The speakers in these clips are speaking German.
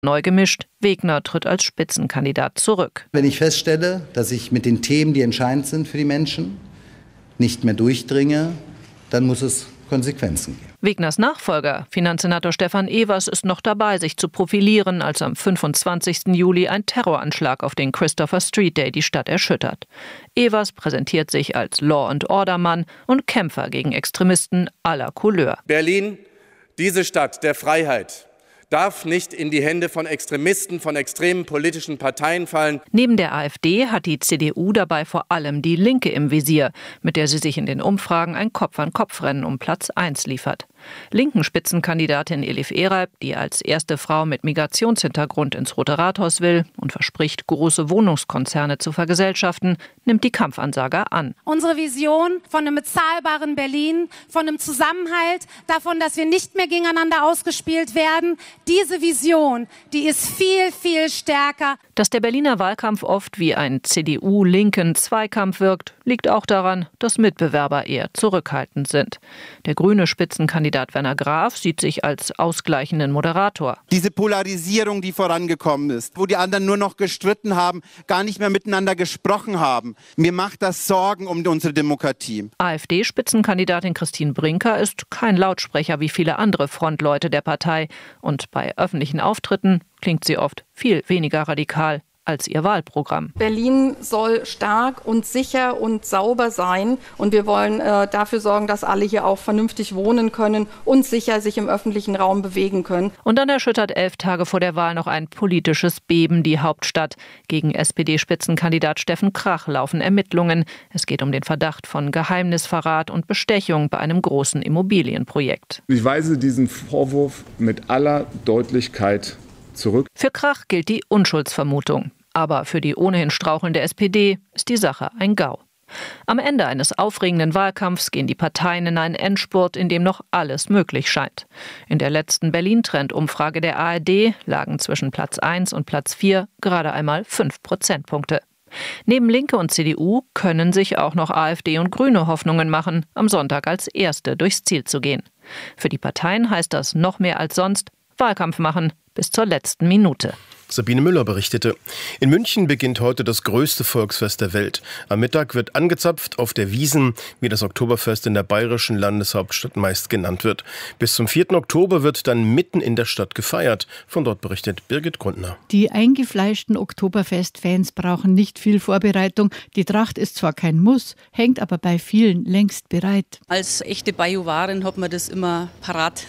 Neu gemischt, Wegner tritt als Spitzenkandidat zurück. Wenn ich feststelle, dass ich mit den Themen, die entscheidend sind für die Menschen, nicht mehr durchdringe, dann muss es Konsequenzen geben. Wegners Nachfolger, Finanzsenator Stefan Evers, ist noch dabei, sich zu profilieren, als am 25. Juli ein Terroranschlag auf den Christopher Street Day die Stadt erschüttert. Evers präsentiert sich als Law-and-Order-Mann und Kämpfer gegen Extremisten aller Couleur. Berlin, diese Stadt der Freiheit, darf nicht in die Hände von Extremisten, von extremen politischen Parteien fallen. Neben der AfD hat die CDU dabei vor allem die Linke im Visier, mit der sie sich in den Umfragen ein Kopf-an-Kopf-Rennen um Platz 1 liefert. Linken Spitzenkandidatin Elif Ereib, die als erste Frau mit Migrationshintergrund ins Rote Rathaus will und verspricht, große Wohnungskonzerne zu vergesellschaften, nimmt die Kampfansage an. Unsere Vision von einem bezahlbaren Berlin, von einem Zusammenhalt, davon, dass wir nicht mehr gegeneinander ausgespielt werden, diese Vision, die ist viel, viel stärker. Dass der Berliner Wahlkampf oft wie ein CDU-linken Zweikampf wirkt, liegt auch daran, dass Mitbewerber eher zurückhaltend sind. Der grüne Spitzenkandidat Werner Graf sieht sich als ausgleichenden Moderator. Diese Polarisierung, die vorangekommen ist, wo die anderen nur noch gestritten haben, gar nicht mehr miteinander gesprochen haben. Mir macht das Sorgen um unsere Demokratie. AfD-Spitzenkandidatin Christine Brinker ist kein Lautsprecher wie viele andere Frontleute der Partei. Und bei öffentlichen Auftritten klingt sie oft viel weniger radikal als ihr Wahlprogramm. Berlin soll stark und sicher und sauber sein. Und wir wollen dafür sorgen, dass alle hier auch vernünftig wohnen können und sicher sich im öffentlichen Raum bewegen können. Und dann erschüttert 11 Tage vor der Wahl noch ein politisches Beben die Hauptstadt. Gegen SPD-Spitzenkandidat Steffen Krach laufen Ermittlungen. Es geht um den Verdacht von Geheimnisverrat und Bestechung bei einem großen Immobilienprojekt. Ich weise diesen Vorwurf mit aller Deutlichkeit zurück. Für Krach gilt die Unschuldsvermutung. Aber für die ohnehin strauchelnde SPD ist die Sache ein GAU. Am Ende eines aufregenden Wahlkampfs gehen die Parteien in einen Endspurt, in dem noch alles möglich scheint. In der letzten Berlin-Trend-Umfrage der ARD lagen zwischen Platz 1 und Platz 4 gerade einmal 5 Prozentpunkte. Neben Linke und CDU können sich auch noch AfD und Grüne Hoffnungen machen, am Sonntag als Erste durchs Ziel zu gehen. Für die Parteien heißt das noch mehr als sonst Wahlkampf machen bis zur letzten Minute. Sabine Müller berichtete. In München beginnt heute das größte Volksfest der Welt. Am Mittag wird angezapft auf der Wiesn, wie das Oktoberfest in der bayerischen Landeshauptstadt meist genannt wird. Bis zum 4. Oktober wird dann mitten in der Stadt gefeiert. Von dort berichtet Birgit Grundner. Die eingefleischten Oktoberfest-Fans brauchen nicht viel Vorbereitung. Die Tracht ist zwar kein Muss, hängt aber bei vielen längst bereit. Als echte Bajuwarin hat man das immer parat.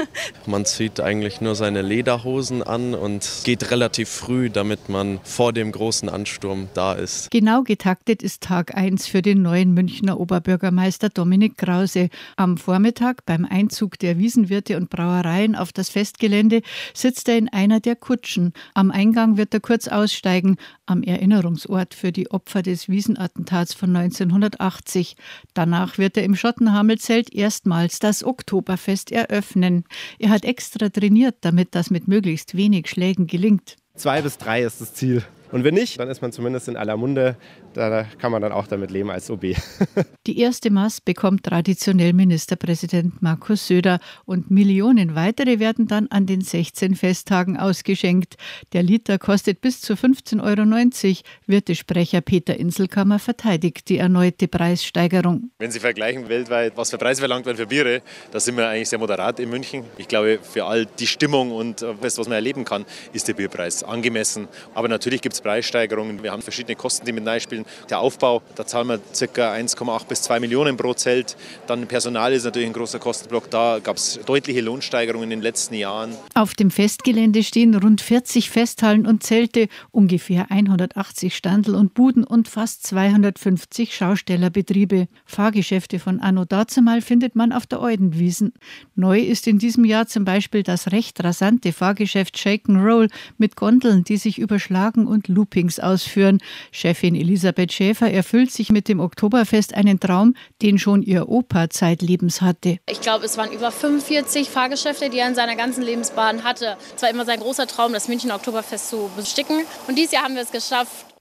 Man zieht eigentlich nur seine Lederhosen an und geht relativ früh, damit man vor dem großen Ansturm da ist. Genau getaktet ist Tag 1 für den neuen Münchner Oberbürgermeister Dominik Krause. Am Vormittag beim Einzug der Wiesenwirte und Brauereien auf das Festgelände sitzt er in einer der Kutschen. Am Eingang wird er kurz aussteigen, am Erinnerungsort für die Opfer des Wiesenattentats von 1980. Danach wird er im Schottenhamelzelt erstmals das Oktoberfest eröffnen. Er hat extra trainiert, damit das mit möglichst wenig Schlägen gelingt. 2 bis 3 ist das Ziel. Und wenn nicht, dann ist man zumindest in aller Munde. Da kann man dann auch damit leben als OB. Die erste Maß bekommt traditionell Ministerpräsident Markus Söder und Millionen weitere werden dann an den 16 Festtagen ausgeschenkt. Der Liter kostet bis zu 15,90 €. Wirtesprecher Peter Inselkammer verteidigt die erneute Preissteigerung. Wenn Sie vergleichen weltweit, was für Preise verlangt werden für Biere, da sind wir eigentlich sehr moderat in München. Ich glaube, für all die Stimmung und das, was man erleben kann, ist der Bierpreis angemessen. Aber natürlich gibt es Preissteigerungen. Wir haben verschiedene Kosten, die mit reinspielen. Der Aufbau, da zahlen wir ca. 1,8 bis 2 Millionen pro Zelt. Dann Personal ist natürlich ein großer Kostenblock. Da gab es deutliche Lohnsteigerungen in den letzten Jahren. Auf dem Festgelände stehen rund 40 Festhallen und Zelte, ungefähr 180 Standel und Buden und fast 250 Schaustellerbetriebe. Fahrgeschäfte von anno dazumal findet man auf der Eudenwiesen. Neu ist in diesem Jahr zum Beispiel das recht rasante Fahrgeschäft Shake ’n' Roll mit Gondeln, die sich überschlagen und Loopings ausführen. Chefin Elisabeth Schäfer erfüllt sich mit dem Oktoberfest einen Traum, den schon ihr Opa zeitlebens hatte. Ich glaube, es waren über 45 Fahrgeschäfte, die er in seiner ganzen Lebensbahn hatte. Es war immer sein großer Traum, das Münchner Oktoberfest zu besticken. Und dieses Jahr haben wir es geschafft.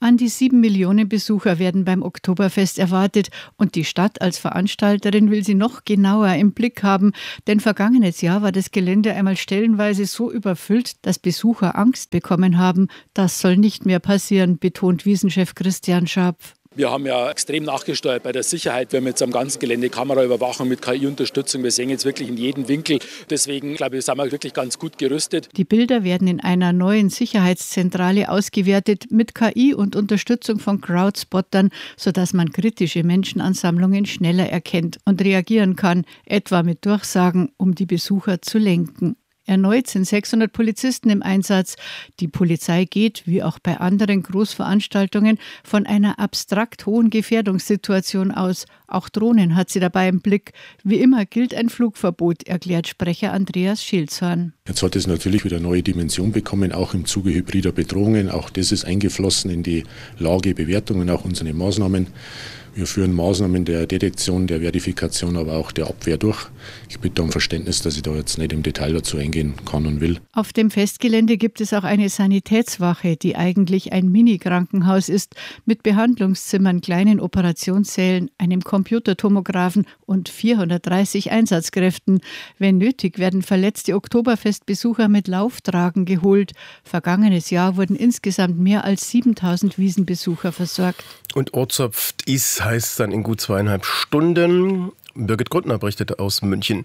An die 7 Millionen Besucher werden beim Oktoberfest erwartet und die Stadt als Veranstalterin will sie noch genauer im Blick haben, denn vergangenes Jahr war das Gelände einmal stellenweise so überfüllt, dass Besucher Angst bekommen haben. Das soll nicht mehr passieren, betont Wiesenchef Christian Scharpf. Wir haben ja extrem nachgesteuert bei der Sicherheit. Wir haben jetzt am ganzen Gelände Kameraüberwachung mit KI-Unterstützung. Wir sehen jetzt wirklich in jedem Winkel. Deswegen, glaube ich, sind wir wirklich ganz gut gerüstet. Die Bilder werden in einer neuen Sicherheitszentrale ausgewertet mit KI und Unterstützung von Crowdspottern, sodass man kritische Menschenansammlungen schneller erkennt und reagieren kann, etwa mit Durchsagen, um die Besucher zu lenken. Erneut sind 600 Polizisten im Einsatz. Die Polizei geht, wie auch bei anderen Großveranstaltungen, von einer abstrakt hohen Gefährdungssituation aus. Auch Drohnen hat sie dabei im Blick. Wie immer gilt ein Flugverbot, erklärt Sprecher Andreas Schilzhorn. Jetzt hat es natürlich wieder eine neue Dimension bekommen, auch im Zuge hybrider Bedrohungen. Auch das ist eingeflossen in die Lagebewertung und auch unsere Maßnahmen. Wir führen Maßnahmen der Detektion, der Verifikation, aber auch der Abwehr durch. Ich bitte um Verständnis, dass ich da jetzt nicht im Detail dazu eingehen kann und will. Auf dem Festgelände gibt es auch eine Sanitätswache, die eigentlich ein Mini-Krankenhaus ist, mit Behandlungszimmern, kleinen Operationssälen, einem Computertomographen und 430 Einsatzkräften. Wenn nötig, werden verletzte Oktoberfestbesucher mit Lauftragen geholt. Vergangenes Jahr wurden insgesamt mehr als 7.000 Wiesenbesucher versorgt. Und Ohrzopft ist, heißt dann in gut 2,5 Stunden. Birgit Grüttner berichtete aus München.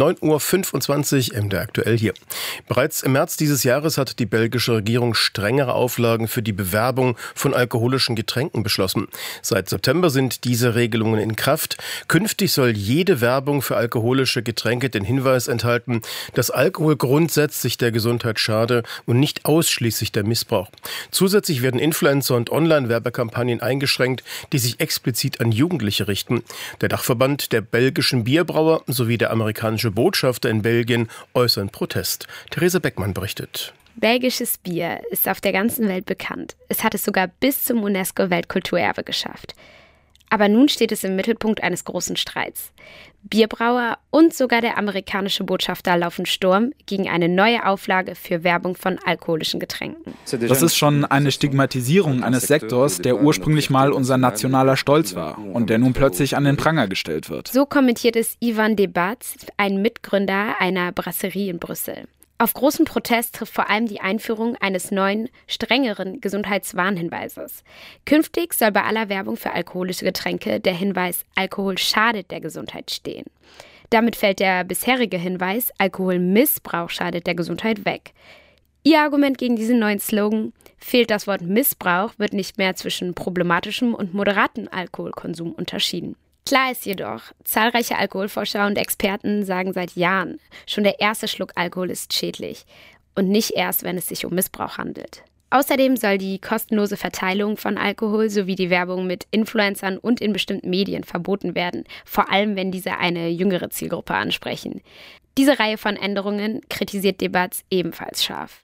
9.25 Uhr, MDR aktuell hier. Bereits im März dieses Jahres hat die belgische Regierung strengere Auflagen für die Bewerbung von alkoholischen Getränken beschlossen. Seit September sind diese Regelungen in Kraft. Künftig soll jede Werbung für alkoholische Getränke den Hinweis enthalten, dass Alkohol grundsätzlich der Gesundheit schade und nicht ausschließlich der Missbrauch. Zusätzlich werden Influencer- und Online-Werbekampagnen eingeschränkt, die sich explizit an Jugendliche richten. Der Dachverband der belgischen Bierbrauer sowie der amerikanische Botschafter in Belgien äußern Protest. Therese Beckmann berichtet. Belgisches Bier ist auf der ganzen Welt bekannt. Es hat es sogar bis zum UNESCO-Weltkulturerbe geschafft. Aber nun steht es im Mittelpunkt eines großen Streits. Bierbrauer und sogar der amerikanische Botschafter laufen Sturm gegen eine neue Auflage für Werbung von alkoholischen Getränken. Das ist schon eine Stigmatisierung eines Sektors, der ursprünglich mal unser nationaler Stolz war und der nun plötzlich an den Pranger gestellt wird. So kommentiert es Ivan Debatz, ein Mitgründer einer Brasserie in Brüssel. Auf großen Protest trifft vor allem die Einführung eines neuen, strengeren Gesundheitswarnhinweises. Künftig soll bei aller Werbung für alkoholische Getränke der Hinweis „Alkohol schadet der Gesundheit" stehen. Damit fällt der bisherige Hinweis „Alkoholmissbrauch schadet der Gesundheit" weg. Ihr Argument gegen diesen neuen Slogan: Fehlt das Wort Missbrauch, wird nicht mehr zwischen problematischem und moderatem Alkoholkonsum unterschieden. Klar ist jedoch, zahlreiche Alkoholforscher und Experten sagen seit Jahren, schon der erste Schluck Alkohol ist schädlich und nicht erst, wenn es sich um Missbrauch handelt. Außerdem soll die kostenlose Verteilung von Alkohol sowie die Werbung mit Influencern und in bestimmten Medien verboten werden, vor allem wenn diese eine jüngere Zielgruppe ansprechen. Diese Reihe von Änderungen kritisiert Debatz ebenfalls scharf.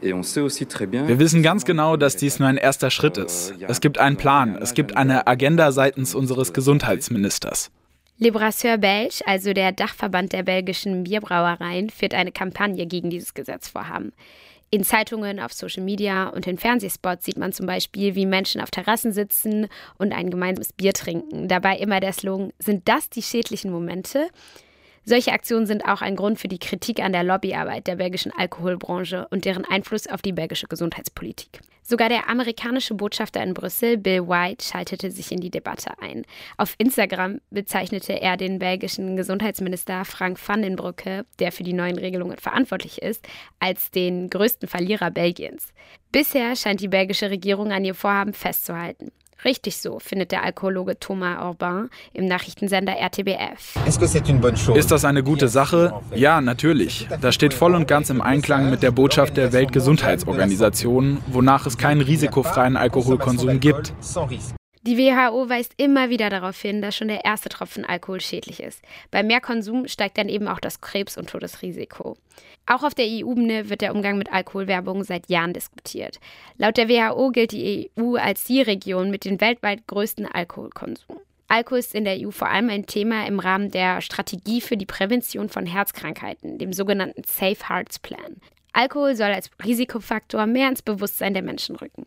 Wir wissen ganz genau, dass dies nur ein erster Schritt ist. Es gibt einen Plan, es gibt eine Agenda seitens unseres Gesundheitsministers. Les Brasseurs Belges, also der Dachverband der belgischen Bierbrauereien, führt eine Kampagne gegen dieses Gesetzvorhaben. In Zeitungen, auf Social Media und in Fernsehspots sieht man zum Beispiel, wie Menschen auf Terrassen sitzen und ein gemeinsames Bier trinken. Dabei immer der Slogan: Sind das die schädlichen Momente? Solche Aktionen sind auch ein Grund für die Kritik an der Lobbyarbeit der belgischen Alkoholbranche und deren Einfluss auf die belgische Gesundheitspolitik. Sogar der amerikanische Botschafter in Brüssel, Bill White, schaltete sich in die Debatte ein. Auf Instagram bezeichnete er den belgischen Gesundheitsminister Frank van den Broeke, der für die neuen Regelungen verantwortlich ist, als den größten Verlierer Belgiens. Bisher scheint die belgische Regierung an ihr Vorhaben festzuhalten. Richtig so, findet der Alkohologe Thomas Urbain im Nachrichtensender RTBF. Ist das eine gute Sache? Ja, natürlich. Das steht voll und ganz im Einklang mit der Botschaft der Weltgesundheitsorganisation, wonach es keinen risikofreien Alkoholkonsum gibt. Die WHO weist immer wieder darauf hin, dass schon der erste Tropfen Alkohol schädlich ist. Bei mehr Konsum steigt dann eben auch das Krebs- und Todesrisiko. Auch auf der EU-Ebene wird der Umgang mit Alkoholwerbung seit Jahren diskutiert. Laut der WHO gilt die EU als die Region mit dem weltweit größten Alkoholkonsum. Alkohol ist in der EU vor allem ein Thema im Rahmen der Strategie für die Prävention von Herzkrankheiten, dem sogenannten Safe Hearts Plan. Alkohol soll als Risikofaktor mehr ins Bewusstsein der Menschen rücken.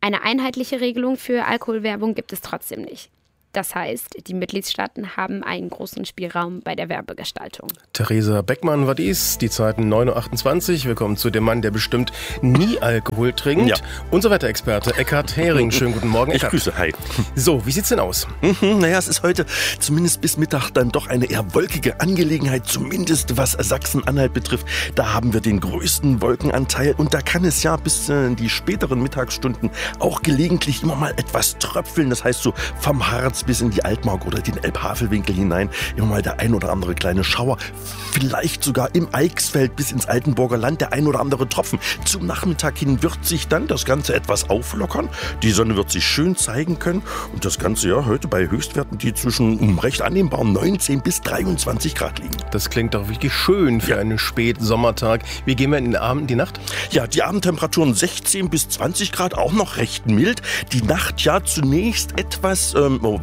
Eine einheitliche Regelung für Alkoholwerbung gibt es trotzdem nicht. Das heißt, die Mitgliedstaaten haben einen großen Spielraum bei der Werbegestaltung. Theresa Beckmann war dies, die Zeiten 9.28 Uhr. Wir kommen zu dem Mann, der bestimmt nie Alkohol trinkt. Ja. Unser Wetterexperte Eckhard Hering. Schönen guten Morgen, Eckhard. Ich grüße, hi. So, wie sieht's denn aus? Naja, es ist heute zumindest bis Mittag dann doch eine eher wolkige Angelegenheit, zumindest was Sachsen-Anhalt betrifft. Da haben wir den größten Wolkenanteil und da kann es ja bis in die späteren Mittagsstunden auch gelegentlich immer mal etwas tröpfeln. Das heißt so vom Harz bis in die Altmark oder den Elbhavelwinkel hinein. Immer mal der ein oder andere kleine Schauer. Vielleicht sogar im Eichsfeld bis ins Altenburger Land der ein oder andere Tropfen. Zum Nachmittag hin wird sich dann das Ganze etwas auflockern. Die Sonne wird sich schön zeigen können. Und das Ganze ja heute bei Höchstwerten, die zwischen recht annehmbaren 19 bis 23 Grad liegen. Das klingt doch wirklich schön für einen Spätsommertag. Wie gehen wir in den Abend, in die Nacht? Ja, die Abendtemperaturen 16 bis 20 Grad, auch noch recht mild. Die Nacht ja zunächst etwas,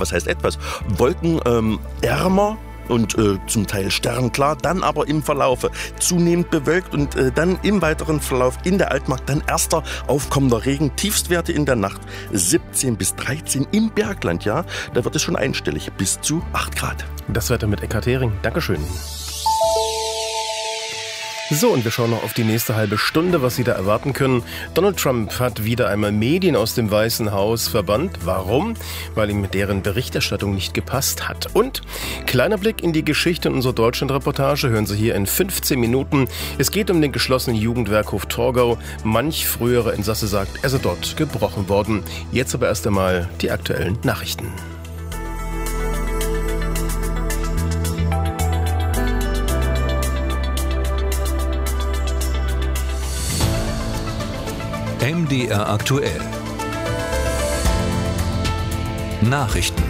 wolkenärmer und zum Teil sternklar, dann aber im Verlaufe zunehmend bewölkt und dann im weiteren Verlauf in der Altmark dann erster aufkommender Regen. Tiefstwerte in der Nacht 17 bis 13 im Bergland, ja, da wird es schon einstellig, bis zu 8 Grad. Das Wetter mit Eckhard Hering. Dankeschön. So, und wir schauen noch auf die nächste halbe Stunde, was Sie da erwarten können. Donald Trump hat wieder einmal Medien aus dem Weißen Haus verbannt. Warum? Weil ihm deren Berichterstattung nicht gepasst hat. Und kleiner Blick in die Geschichte in unserer Deutschland-Reportage hören Sie hier in 15 Minuten. Es geht um den geschlossenen Jugendwerkhof Torgau. Manch früherer Insasse sagt, er sei dort gebrochen worden. Jetzt aber erst einmal die aktuellen Nachrichten. MDR aktuell. Nachrichten.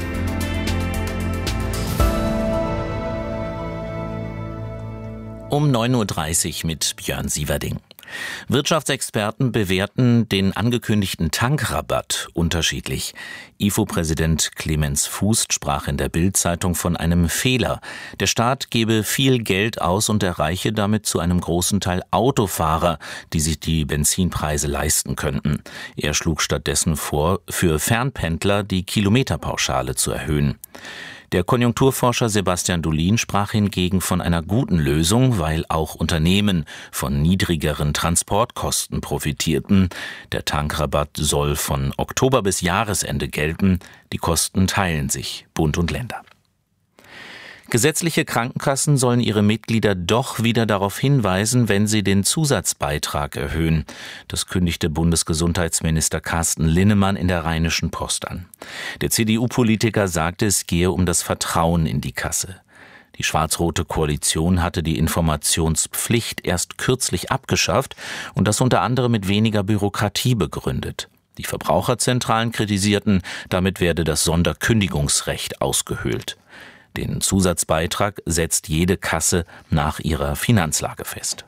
Um 9.30 Uhr mit Björn Sieverding. Wirtschaftsexperten bewerten den angekündigten Tankrabatt unterschiedlich. IFO-Präsident Clemens Fuß sprach in der Bild-Zeitung von einem Fehler. Der Staat gebe viel Geld aus und erreiche damit zu einem großen Teil Autofahrer, die sich die Benzinpreise leisten könnten. Er schlug stattdessen vor, für Fernpendler die Kilometerpauschale zu erhöhen. Der Konjunkturforscher Sebastian Dolin sprach hingegen von einer guten Lösung, weil auch Unternehmen von niedrigeren Transportkosten profitierten. Der Tankrabatt soll von Oktober bis Jahresende gelten. Die Kosten teilen sich Bund und Länder. Gesetzliche Krankenkassen sollen ihre Mitglieder doch wieder darauf hinweisen, wenn sie den Zusatzbeitrag erhöhen. Das kündigte Bundesgesundheitsminister Carsten Linnemann in der Rheinischen Post an. Der CDU-Politiker sagte, es gehe um das Vertrauen in die Kasse. Die schwarz-rote Koalition hatte die Informationspflicht erst kürzlich abgeschafft und das unter anderem mit weniger Bürokratie begründet. Die Verbraucherzentralen kritisierten, damit werde das Sonderkündigungsrecht ausgehöhlt. Den Zusatzbeitrag setzt jede Kasse nach ihrer Finanzlage fest.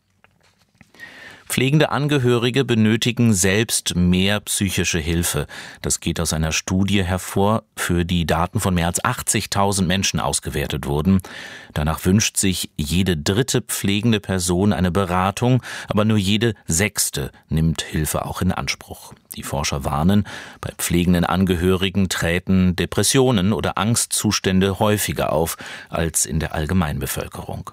Pflegende Angehörige benötigen selbst mehr psychische Hilfe. Das geht aus einer Studie hervor, für die Daten von mehr als 80.000 Menschen ausgewertet wurden. Danach wünscht sich jede dritte pflegende Person eine Beratung, aber nur jede sechste nimmt Hilfe auch in Anspruch. Die Forscher warnen, bei pflegenden Angehörigen treten Depressionen oder Angstzustände häufiger auf als in der Allgemeinbevölkerung.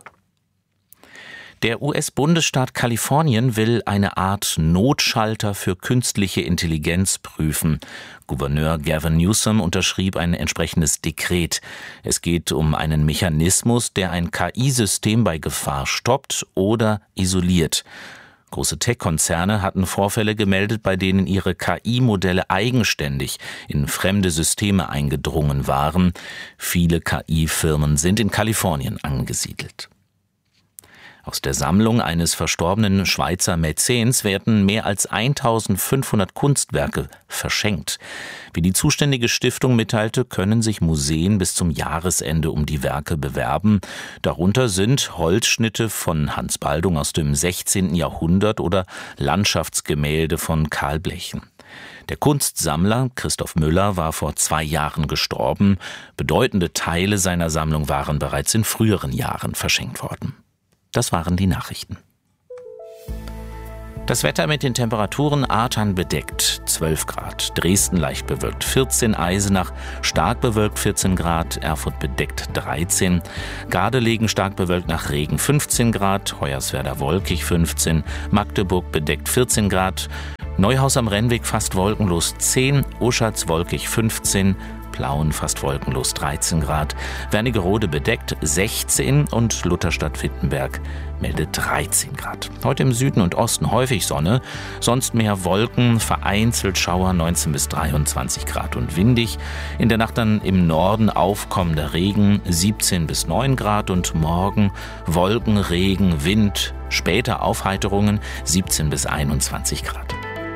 Der US-Bundesstaat Kalifornien will eine Art Notschalter für künstliche Intelligenz prüfen. Gouverneur Gavin Newsom unterschrieb ein entsprechendes Dekret. Es geht um einen Mechanismus, der ein KI-System bei Gefahr stoppt oder isoliert. Große Tech-Konzerne hatten Vorfälle gemeldet, bei denen ihre KI-Modelle eigenständig in fremde Systeme eingedrungen waren. Viele KI-Firmen sind in Kalifornien angesiedelt. Aus der Sammlung eines verstorbenen Schweizer Mäzens werden mehr als 1500 Kunstwerke verschenkt. Wie die zuständige Stiftung mitteilte, können sich Museen bis zum Jahresende um die Werke bewerben. Darunter sind Holzschnitte von Hans Baldung aus dem 16. Jahrhundert oder Landschaftsgemälde von Karl Blechen. Der Kunstsammler Christoph Müller war vor 2 Jahren gestorben. Bedeutende Teile seiner Sammlung waren bereits in früheren Jahren verschenkt worden. Das waren die Nachrichten. Das Wetter mit den Temperaturen: Ahrtal bedeckt 12 Grad, Dresden leicht bewölkt 14, Eisenach stark bewölkt 14 Grad, Erfurt bedeckt 13, Gardelegen stark bewölkt nach Regen 15 Grad, Hoyerswerda wolkig 15, Magdeburg bedeckt 14 Grad, Neuhaus am Rennweg fast wolkenlos 10, Oschatz wolkig 15, Plauen fast wolkenlos 13 Grad, Wernigerode bedeckt 16 und Lutherstadt-Wittenberg meldet 13 Grad. Heute im Süden und Osten häufig Sonne, sonst mehr Wolken, vereinzelt Schauer 19 bis 23 Grad und windig. In der Nacht dann im Norden aufkommender Regen 17 bis 9 Grad und morgen Wolken, Regen, Wind, später Aufheiterungen 17 bis 21 Grad.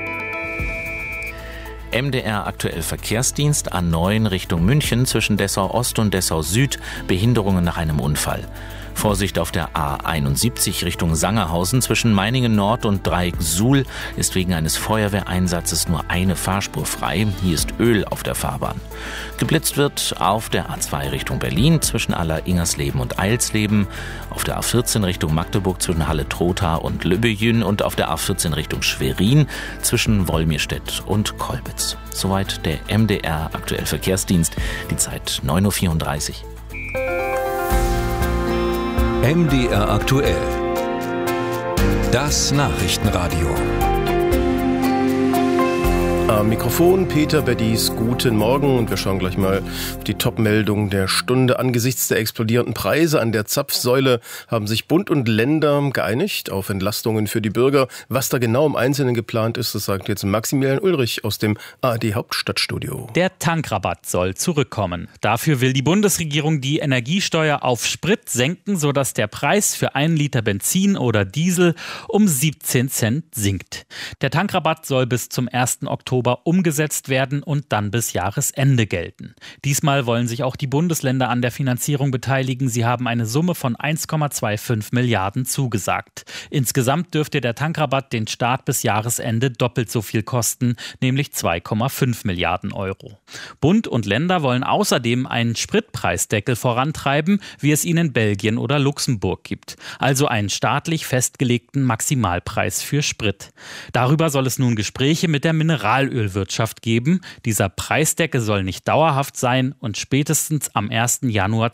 MDR aktuell Verkehrsdienst A9 Richtung München zwischen Dessau Ost und Dessau Süd, Behinderungen nach einem Unfall. Vorsicht auf der A71 Richtung Sangerhausen zwischen Meiningen Nord und Dreieck Suhl ist wegen eines Feuerwehreinsatzes nur eine Fahrspur frei. Hier ist Öl auf der Fahrbahn. Geblitzt wird auf der A2 Richtung Berlin zwischen Aller-Ingersleben und Eilsleben, auf der A14 Richtung Magdeburg zwischen Halle-Trotha und Lübbejün und auf der A14 Richtung Schwerin zwischen Wolmirstedt und Kolbitz. Soweit der MDR aktuell Verkehrsdienst. Die Zeit 9:34 Uhr. MDR aktuell. Das Nachrichtenradio. Am Mikrofon Peter Beddies, guten Morgen, und wir schauen gleich mal auf die Top-Meldung der Stunde. Angesichts der explodierenden Preise an der Zapfsäule haben sich Bund und Länder geeinigt auf Entlastungen für die Bürger. Was da genau im Einzelnen geplant ist, das sagt jetzt Maximilian Ulrich aus dem ARD Hauptstadtstudio. Der Tankrabatt soll zurückkommen. Dafür will die Bundesregierung die Energiesteuer auf Sprit senken, sodass der Preis für 1 Liter Benzin oder Diesel um 17 Cent sinkt. Der Tankrabatt soll bis zum 1. Oktober umgesetzt werden und dann bis Jahresende gelten. Diesmal wollen sich auch die Bundesländer an der Finanzierung beteiligen. Sie haben eine Summe von 1,25 Milliarden zugesagt. Insgesamt dürfte der Tankrabatt den Staat bis Jahresende doppelt so viel kosten, nämlich 2,5 Milliarden Euro. Bund und Länder wollen außerdem einen Spritpreisdeckel vorantreiben, wie es ihn in Belgien oder Luxemburg gibt. Also einen staatlich festgelegten Maximalpreis für Sprit. Darüber soll es nun Gespräche mit der Mineralölwirtschaft geben. Dieser Preisdeckel soll nicht dauerhaft sein und spätestens am 1. Januar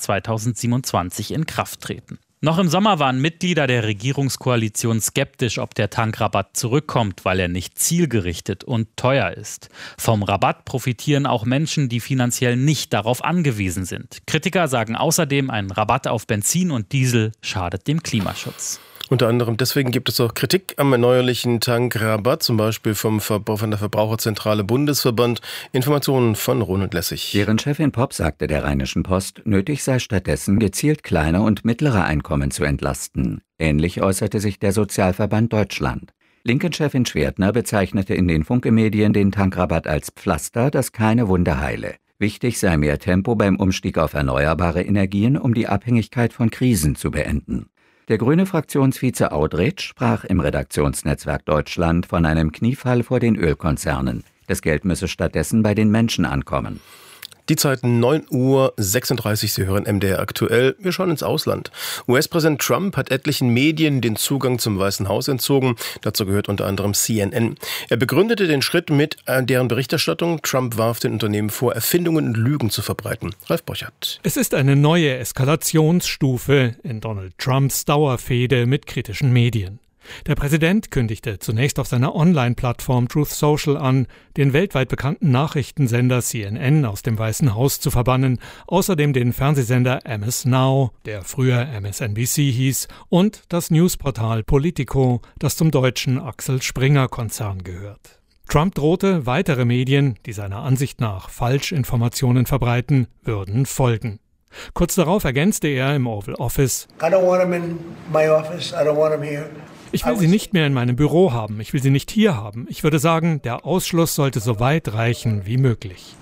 2027 in Kraft treten. Noch im Sommer waren Mitglieder der Regierungskoalition skeptisch, ob der Tankrabatt zurückkommt, weil er nicht zielgerichtet und teuer ist. Vom Rabatt profitieren auch Menschen, die finanziell nicht darauf angewiesen sind. Kritiker sagen außerdem, ein Rabatt auf Benzin und Diesel schadet dem Klimaschutz. Unter anderem deswegen gibt es auch Kritik am neuerlichen Tankrabatt, zum Beispiel von der Verbraucherzentrale Bundesverband. Informationen von Ronald Lessig. Deren Chefin Popp sagte der Rheinischen Post, nötig sei stattdessen gezielt kleine und mittlere Einkommen zu entlasten. Ähnlich äußerte sich der Sozialverband Deutschland. Linken-Chefin Schwertner bezeichnete in den Funke-Medien den Tankrabatt als Pflaster, das keine Wunde heile. Wichtig sei mehr Tempo beim Umstieg auf erneuerbare Energien, um die Abhängigkeit von Krisen zu beenden. Der grüne Fraktionsvize Audretsch sprach im Redaktionsnetzwerk Deutschland von einem Kniefall vor den Ölkonzernen. Das Geld müsse stattdessen bei den Menschen ankommen. Die Zeit 9:36 Uhr, Sie hören MDR aktuell. Wir schauen ins Ausland. US-Präsident Trump hat etlichen Medien den Zugang zum Weißen Haus entzogen. Dazu gehört unter anderem CNN. Er begründete den Schritt mit deren Berichterstattung. Trump warf den Unternehmen vor, Erfindungen und Lügen zu verbreiten. Ralf Borchert. Es ist eine neue Eskalationsstufe in Donald Trumps Dauerfehde mit kritischen Medien. Der Präsident kündigte zunächst auf seiner Online-Plattform Truth Social an, den weltweit bekannten Nachrichtensender CNN aus dem Weißen Haus zu verbannen, außerdem den Fernsehsender MS Now, der früher MSNBC hieß, und das Newsportal Politico, das zum deutschen Axel Springer-Konzern gehört. Trump drohte, weitere Medien, die seiner Ansicht nach Falschinformationen verbreiten, würden folgen. Kurz darauf ergänzte er im Oval Office: Ich will sie nicht mehr in meinem Büro haben, ich will sie nicht hier haben. Ich würde sagen, der Ausschluss sollte so weit reichen wie möglich.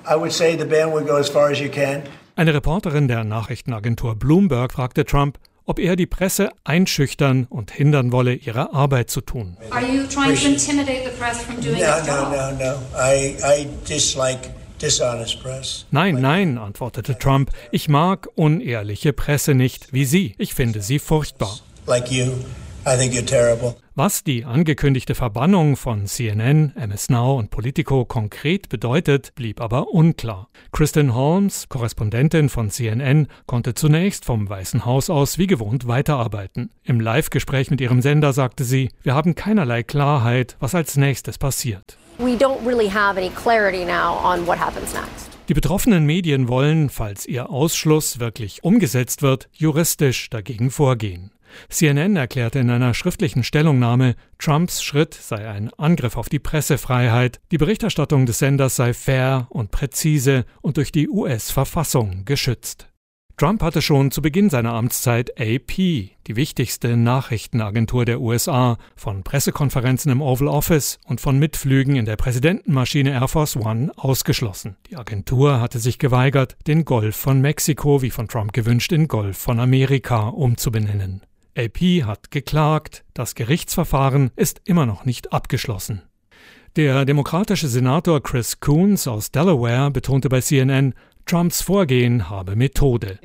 Eine Reporterin der Nachrichtenagentur Bloomberg fragte Trump, ob er die Presse einschüchtern und hindern wolle, ihre Arbeit zu tun. Are you trying to intimidate the press from doing its job? No. I dislike dishonest press. Nein, antwortete Trump. Ich mag unehrliche Presse nicht, wie Sie. Ich finde sie furchtbar. Like you. I think you're terrible. Was die angekündigte Verbannung von CNN, MS Now und Politico konkret bedeutet, blieb aber unklar. Kristen Holmes, Korrespondentin von CNN, konnte zunächst vom Weißen Haus aus wie gewohnt weiterarbeiten. Im Live-Gespräch mit ihrem Sender sagte sie, wir haben keinerlei Klarheit, was als nächstes passiert. We don't really have any clarity now on what happens next. Die betroffenen Medien wollen, falls ihr Ausschluss wirklich umgesetzt wird, juristisch dagegen vorgehen. CNN erklärte in einer schriftlichen Stellungnahme, Trumps Schritt sei ein Angriff auf die Pressefreiheit, die Berichterstattung des Senders sei fair und präzise und durch die US-Verfassung geschützt. Trump hatte schon zu Beginn seiner Amtszeit AP, die wichtigste Nachrichtenagentur der USA, von Pressekonferenzen im Oval Office und von Mitflügen in der Präsidentenmaschine Air Force One ausgeschlossen. Die Agentur hatte sich geweigert, den Golf von Mexiko, wie von Trump gewünscht, in Golf von Amerika umzubenennen. AP hat geklagt, das Gerichtsverfahren ist immer noch nicht abgeschlossen. Der demokratische Senator Chris Coons aus Delaware betonte bei CNN, Trumps Vorgehen habe Methode.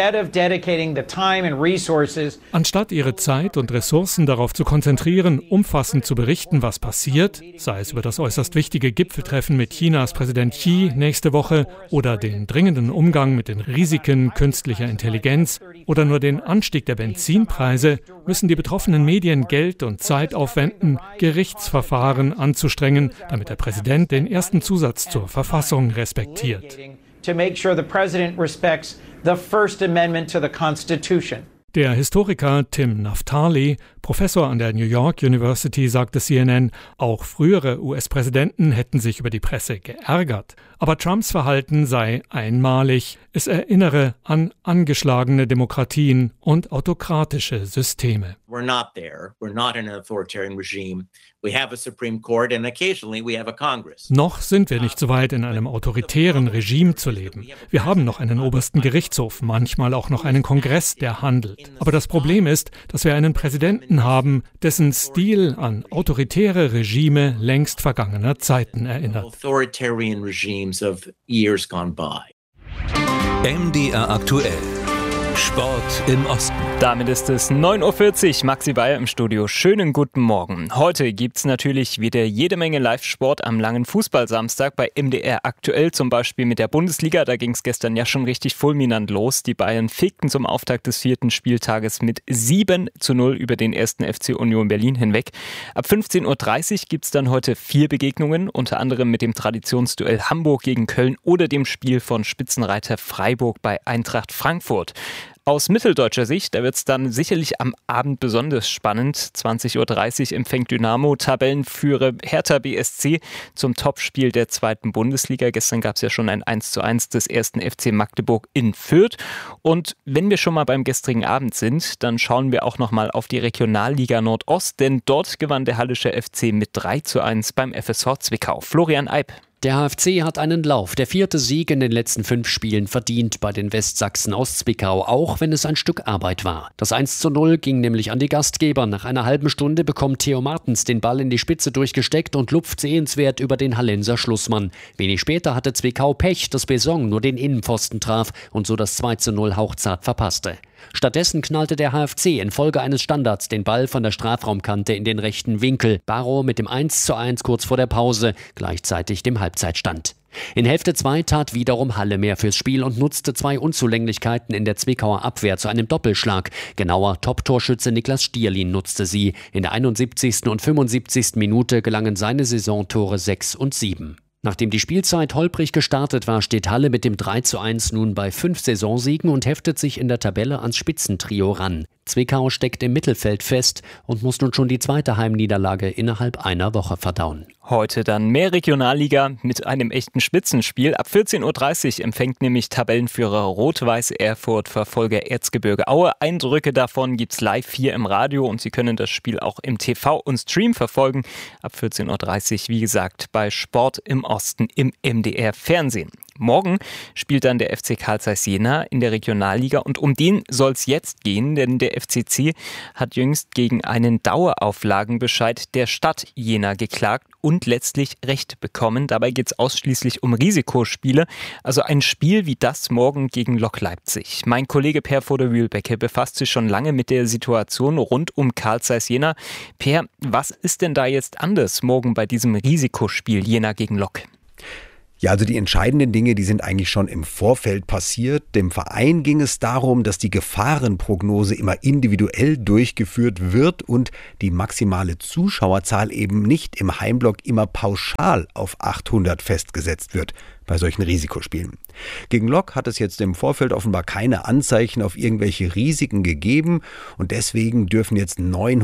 Anstatt ihre Zeit und Ressourcen darauf zu konzentrieren, umfassend zu berichten, was passiert, sei es über das äußerst wichtige Gipfeltreffen mit Chinas Präsident Xi nächste Woche oder den dringenden Umgang mit den Risiken künstlicher Intelligenz oder nur den Anstieg der Benzinpreise, müssen die betroffenen Medien Geld und Zeit aufwenden, Gerichtsverfahren anzustrengen, damit der Präsident den ersten Zusatz zur Verfassung respektiert. To make sure the president respects the First Amendment to the Constitution. Der Historiker Tim Naftali, Professor an der New York University, sagte CNN, auch frühere US-Präsidenten hätten sich über die Presse geärgert. Aber Trumps Verhalten sei einmalig. Es erinnere an angeschlagene Demokratien und autokratische Systeme. We're not there. We're not in an authoritarian regime. We have a Supreme Court and occasionally we have a Congress. Noch sind wir nicht so weit, in einem autoritären Regime zu leben. Wir haben noch einen obersten Gerichtshof, manchmal auch noch einen Kongress, der handelt. Aber das Problem ist, dass wir einen Präsidenten haben, dessen Stil an autoritäre Regime längst vergangener Zeiten erinnert. Authoritarian regimes of years gone by. MDR aktuell. Sport im Osten. Damit ist es 9.40 Uhr, Maxi Bayer im Studio. Schönen guten Morgen. Heute gibt's natürlich wieder jede Menge Live-Sport am langen Fußballsamstag bei MDR aktuell, zum Beispiel mit der Bundesliga. Da ging's gestern ja schon richtig fulminant los. Die Bayern fegten zum Auftakt des 4. Spieltages mit 7:0 über den 1. FC Union Berlin hinweg. Ab 15.30 Uhr gibt's dann heute 4 Begegnungen, unter anderem mit dem Traditionsduell Hamburg gegen Köln oder dem Spiel von Spitzenreiter Freiburg bei Eintracht Frankfurt. Aus mitteldeutscher Sicht, da wird es dann sicherlich am Abend besonders spannend. 20.30 Uhr empfängt Dynamo Tabellenführer Hertha BSC zum Topspiel der 2. Bundesliga. Gestern gab es ja schon ein 1:1 des 1. FC Magdeburg in Fürth. Und wenn wir schon mal beim gestrigen Abend sind, dann schauen wir auch noch mal auf die Regionalliga Nordost, denn dort gewann der Hallische FC mit 3:1 beim FSV Zwickau. Florian Eib. Der HFC hat einen Lauf. Der 4. Sieg in den letzten 5 Spielen verdient bei den Westsachsen aus Zwickau, auch wenn es ein Stück Arbeit war. Das 1:0 ging nämlich an die Gastgeber. Nach einer halben Stunde bekommt Theo Martens den Ball in die Spitze durchgesteckt und lupft sehenswert über den Hallenser Schlussmann. Wenig später hatte Zwickau Pech, dass Besong nur den Innenpfosten traf und so das 2:0 hauchzart verpasste. Stattdessen knallte der HFC infolge eines Standards den Ball von der Strafraumkante in den rechten Winkel. Barrow mit dem 1:1 kurz vor der Pause, gleichzeitig dem Halbzeitstand. In Hälfte 2 tat wiederum Halle mehr fürs Spiel und nutzte 2 Unzulänglichkeiten in der Zwickauer Abwehr zu einem Doppelschlag. Genauer, Top-Torschütze Niklas Stierlin nutzte sie. In der 71. und 75. Minute gelangen seine Saisontore 6 und 7. Nachdem die Spielzeit holprig gestartet war, steht Halle mit dem 3:1 nun bei 5 Saisonsiegen und heftet sich in der Tabelle ans Spitzentrio ran. Zwickau steckt im Mittelfeld fest und muss nun schon die 2. Heimniederlage innerhalb einer Woche verdauen. Heute dann mehr Regionalliga mit einem echten Spitzenspiel. Ab 14.30 Uhr empfängt nämlich Tabellenführer Rot-Weiß Erfurt Verfolger Erzgebirge Aue. Eindrücke davon gibt's live hier im Radio und Sie können das Spiel auch im TV und Stream verfolgen. Ab 14.30 Uhr, wie gesagt, bei Sport im Osten im MDR Fernsehen. Morgen spielt dann der FC Carl Zeiss Jena in der Regionalliga und um den soll es jetzt gehen, denn der FCC hat jüngst gegen einen Dauerauflagenbescheid der Stadt Jena geklagt und letztlich Recht bekommen. Dabei geht es ausschließlich um Risikospiele, also ein Spiel wie das morgen gegen Lok Leipzig. Mein Kollege Per Voder-Wühlbecke befasst sich schon lange mit der Situation rund um Carl Zeiss Jena. Per, was ist denn da jetzt anders morgen bei diesem Risikospiel Jena gegen Lok? Ja, also die entscheidenden Dinge, die sind eigentlich schon im Vorfeld passiert. Dem Verein ging es darum, dass die Gefahrenprognose immer individuell durchgeführt wird und die maximale Zuschauerzahl eben nicht im Heimblock immer pauschal auf 800 festgesetzt wird bei solchen Risikospielen. Gegen Lok hat es jetzt im Vorfeld offenbar keine Anzeichen auf irgendwelche Risiken gegeben und deswegen dürfen jetzt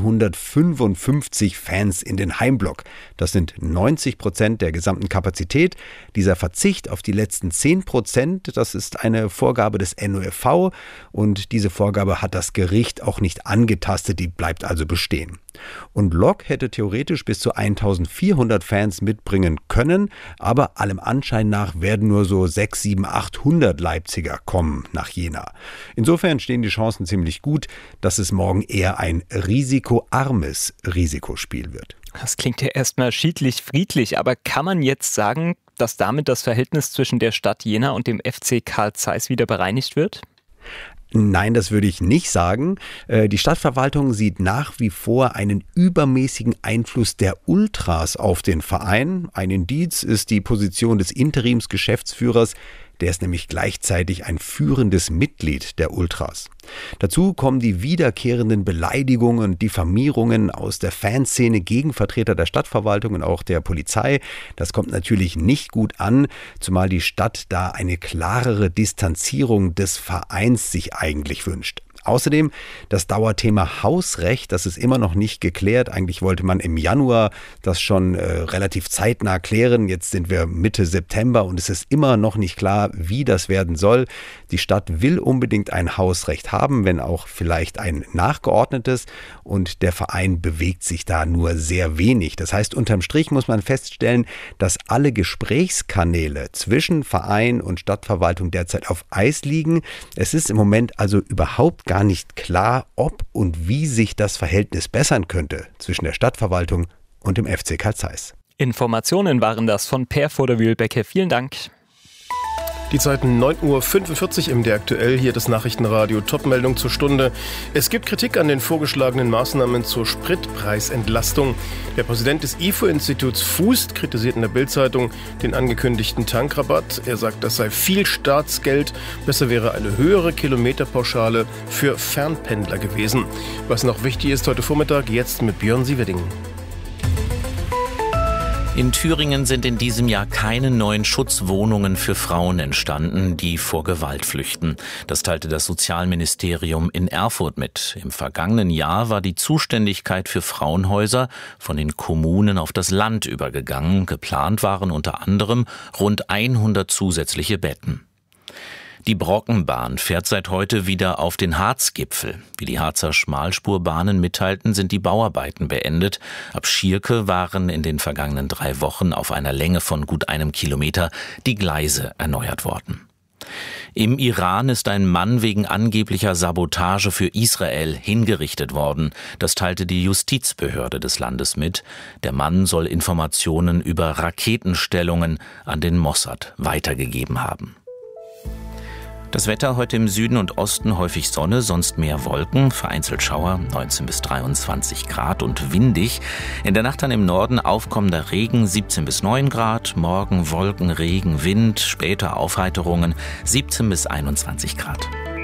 955 Fans in den Heimblock. Das sind 90% der gesamten Kapazität. Dieser Verzicht auf die letzten 10%, das ist eine Vorgabe des NOFV und diese Vorgabe hat das Gericht auch nicht angetastet, die bleibt also bestehen. Und Lok hätte theoretisch bis zu 1400 Fans mitbringen können, aber allem Anschein nach werden nur so 600, 700, 800 Leipziger kommen nach Jena. Insofern stehen die Chancen ziemlich gut, dass es morgen eher ein risikoarmes Risikospiel wird. Das klingt ja erstmal schiedlich friedlich, aber kann man jetzt sagen, dass damit das Verhältnis zwischen der Stadt Jena und dem FC Carl Zeiss wieder bereinigt wird? Nein, das würde ich nicht sagen. Die Stadtverwaltung sieht nach wie vor einen übermäßigen Einfluss der Ultras auf den Verein. Ein Indiz ist die Position des Interimsgeschäftsführers. Der ist nämlich gleichzeitig ein führendes Mitglied der Ultras. Dazu kommen die wiederkehrenden Beleidigungen und Diffamierungen aus der Fanszene gegen Vertreter der Stadtverwaltung und auch der Polizei. Das kommt natürlich nicht gut an, zumal die Stadt da eine klarere Distanzierung des Vereins sich eigentlich wünscht. Außerdem das Dauerthema Hausrecht, das ist immer noch nicht geklärt. Eigentlich wollte man im Januar das schon relativ zeitnah klären. Jetzt sind wir Mitte September und es ist immer noch nicht klar, wie das werden soll. Die Stadt will unbedingt ein Hausrecht haben, wenn auch vielleicht ein nachgeordnetes. Und der Verein bewegt sich da nur sehr wenig. Das heißt, unterm Strich muss man feststellen, dass alle Gesprächskanäle zwischen Verein und Stadtverwaltung derzeit auf Eis liegen. Es ist im Moment also überhaupt gar nicht klar, ob und wie sich das Verhältnis bessern könnte zwischen der Stadtverwaltung und dem FC Carl Zeiss. Informationen waren das von Per Voder-Wühlbecke. Vielen Dank. Die Zeiten 9:45 Uhr im MDR aktuell, hier das Nachrichtenradio, Topmeldung zur Stunde. Es gibt Kritik an den vorgeschlagenen Maßnahmen zur Spritpreisentlastung. Der Präsident des IFO-Instituts Fußt kritisiert in der Bild-Zeitung den angekündigten Tankrabatt. Er sagt, das sei viel Staatsgeld. Besser wäre eine höhere Kilometerpauschale für Fernpendler gewesen. Was noch wichtig ist heute Vormittag, jetzt mit Björn Sieverding. In Thüringen sind in diesem Jahr keine neuen Schutzwohnungen für Frauen entstanden, die vor Gewalt flüchten. Das teilte das Sozialministerium in Erfurt mit. Im vergangenen Jahr war die Zuständigkeit für Frauenhäuser von den Kommunen auf das Land übergegangen. Geplant waren unter anderem rund 100 zusätzliche Betten. Die Brockenbahn fährt seit heute wieder auf den Harzgipfel. Wie die Harzer Schmalspurbahnen mitteilten, sind die Bauarbeiten beendet. Ab Schierke waren in den vergangenen 3 Wochen auf einer Länge von gut 1 Kilometer die Gleise erneuert worden. Im Iran ist ein Mann wegen angeblicher Sabotage für Israel hingerichtet worden. Das teilte die Justizbehörde des Landes mit. Der Mann soll Informationen über Raketenstellungen an den Mossad weitergegeben haben. Das Wetter heute im Süden und Osten häufig Sonne, sonst mehr Wolken, vereinzelt Schauer, 19 bis 23 Grad und windig. In der Nacht dann im Norden aufkommender Regen, 17 bis 9 Grad. Morgen Wolken, Regen, Wind, später Aufheiterungen, 17 bis 21 Grad.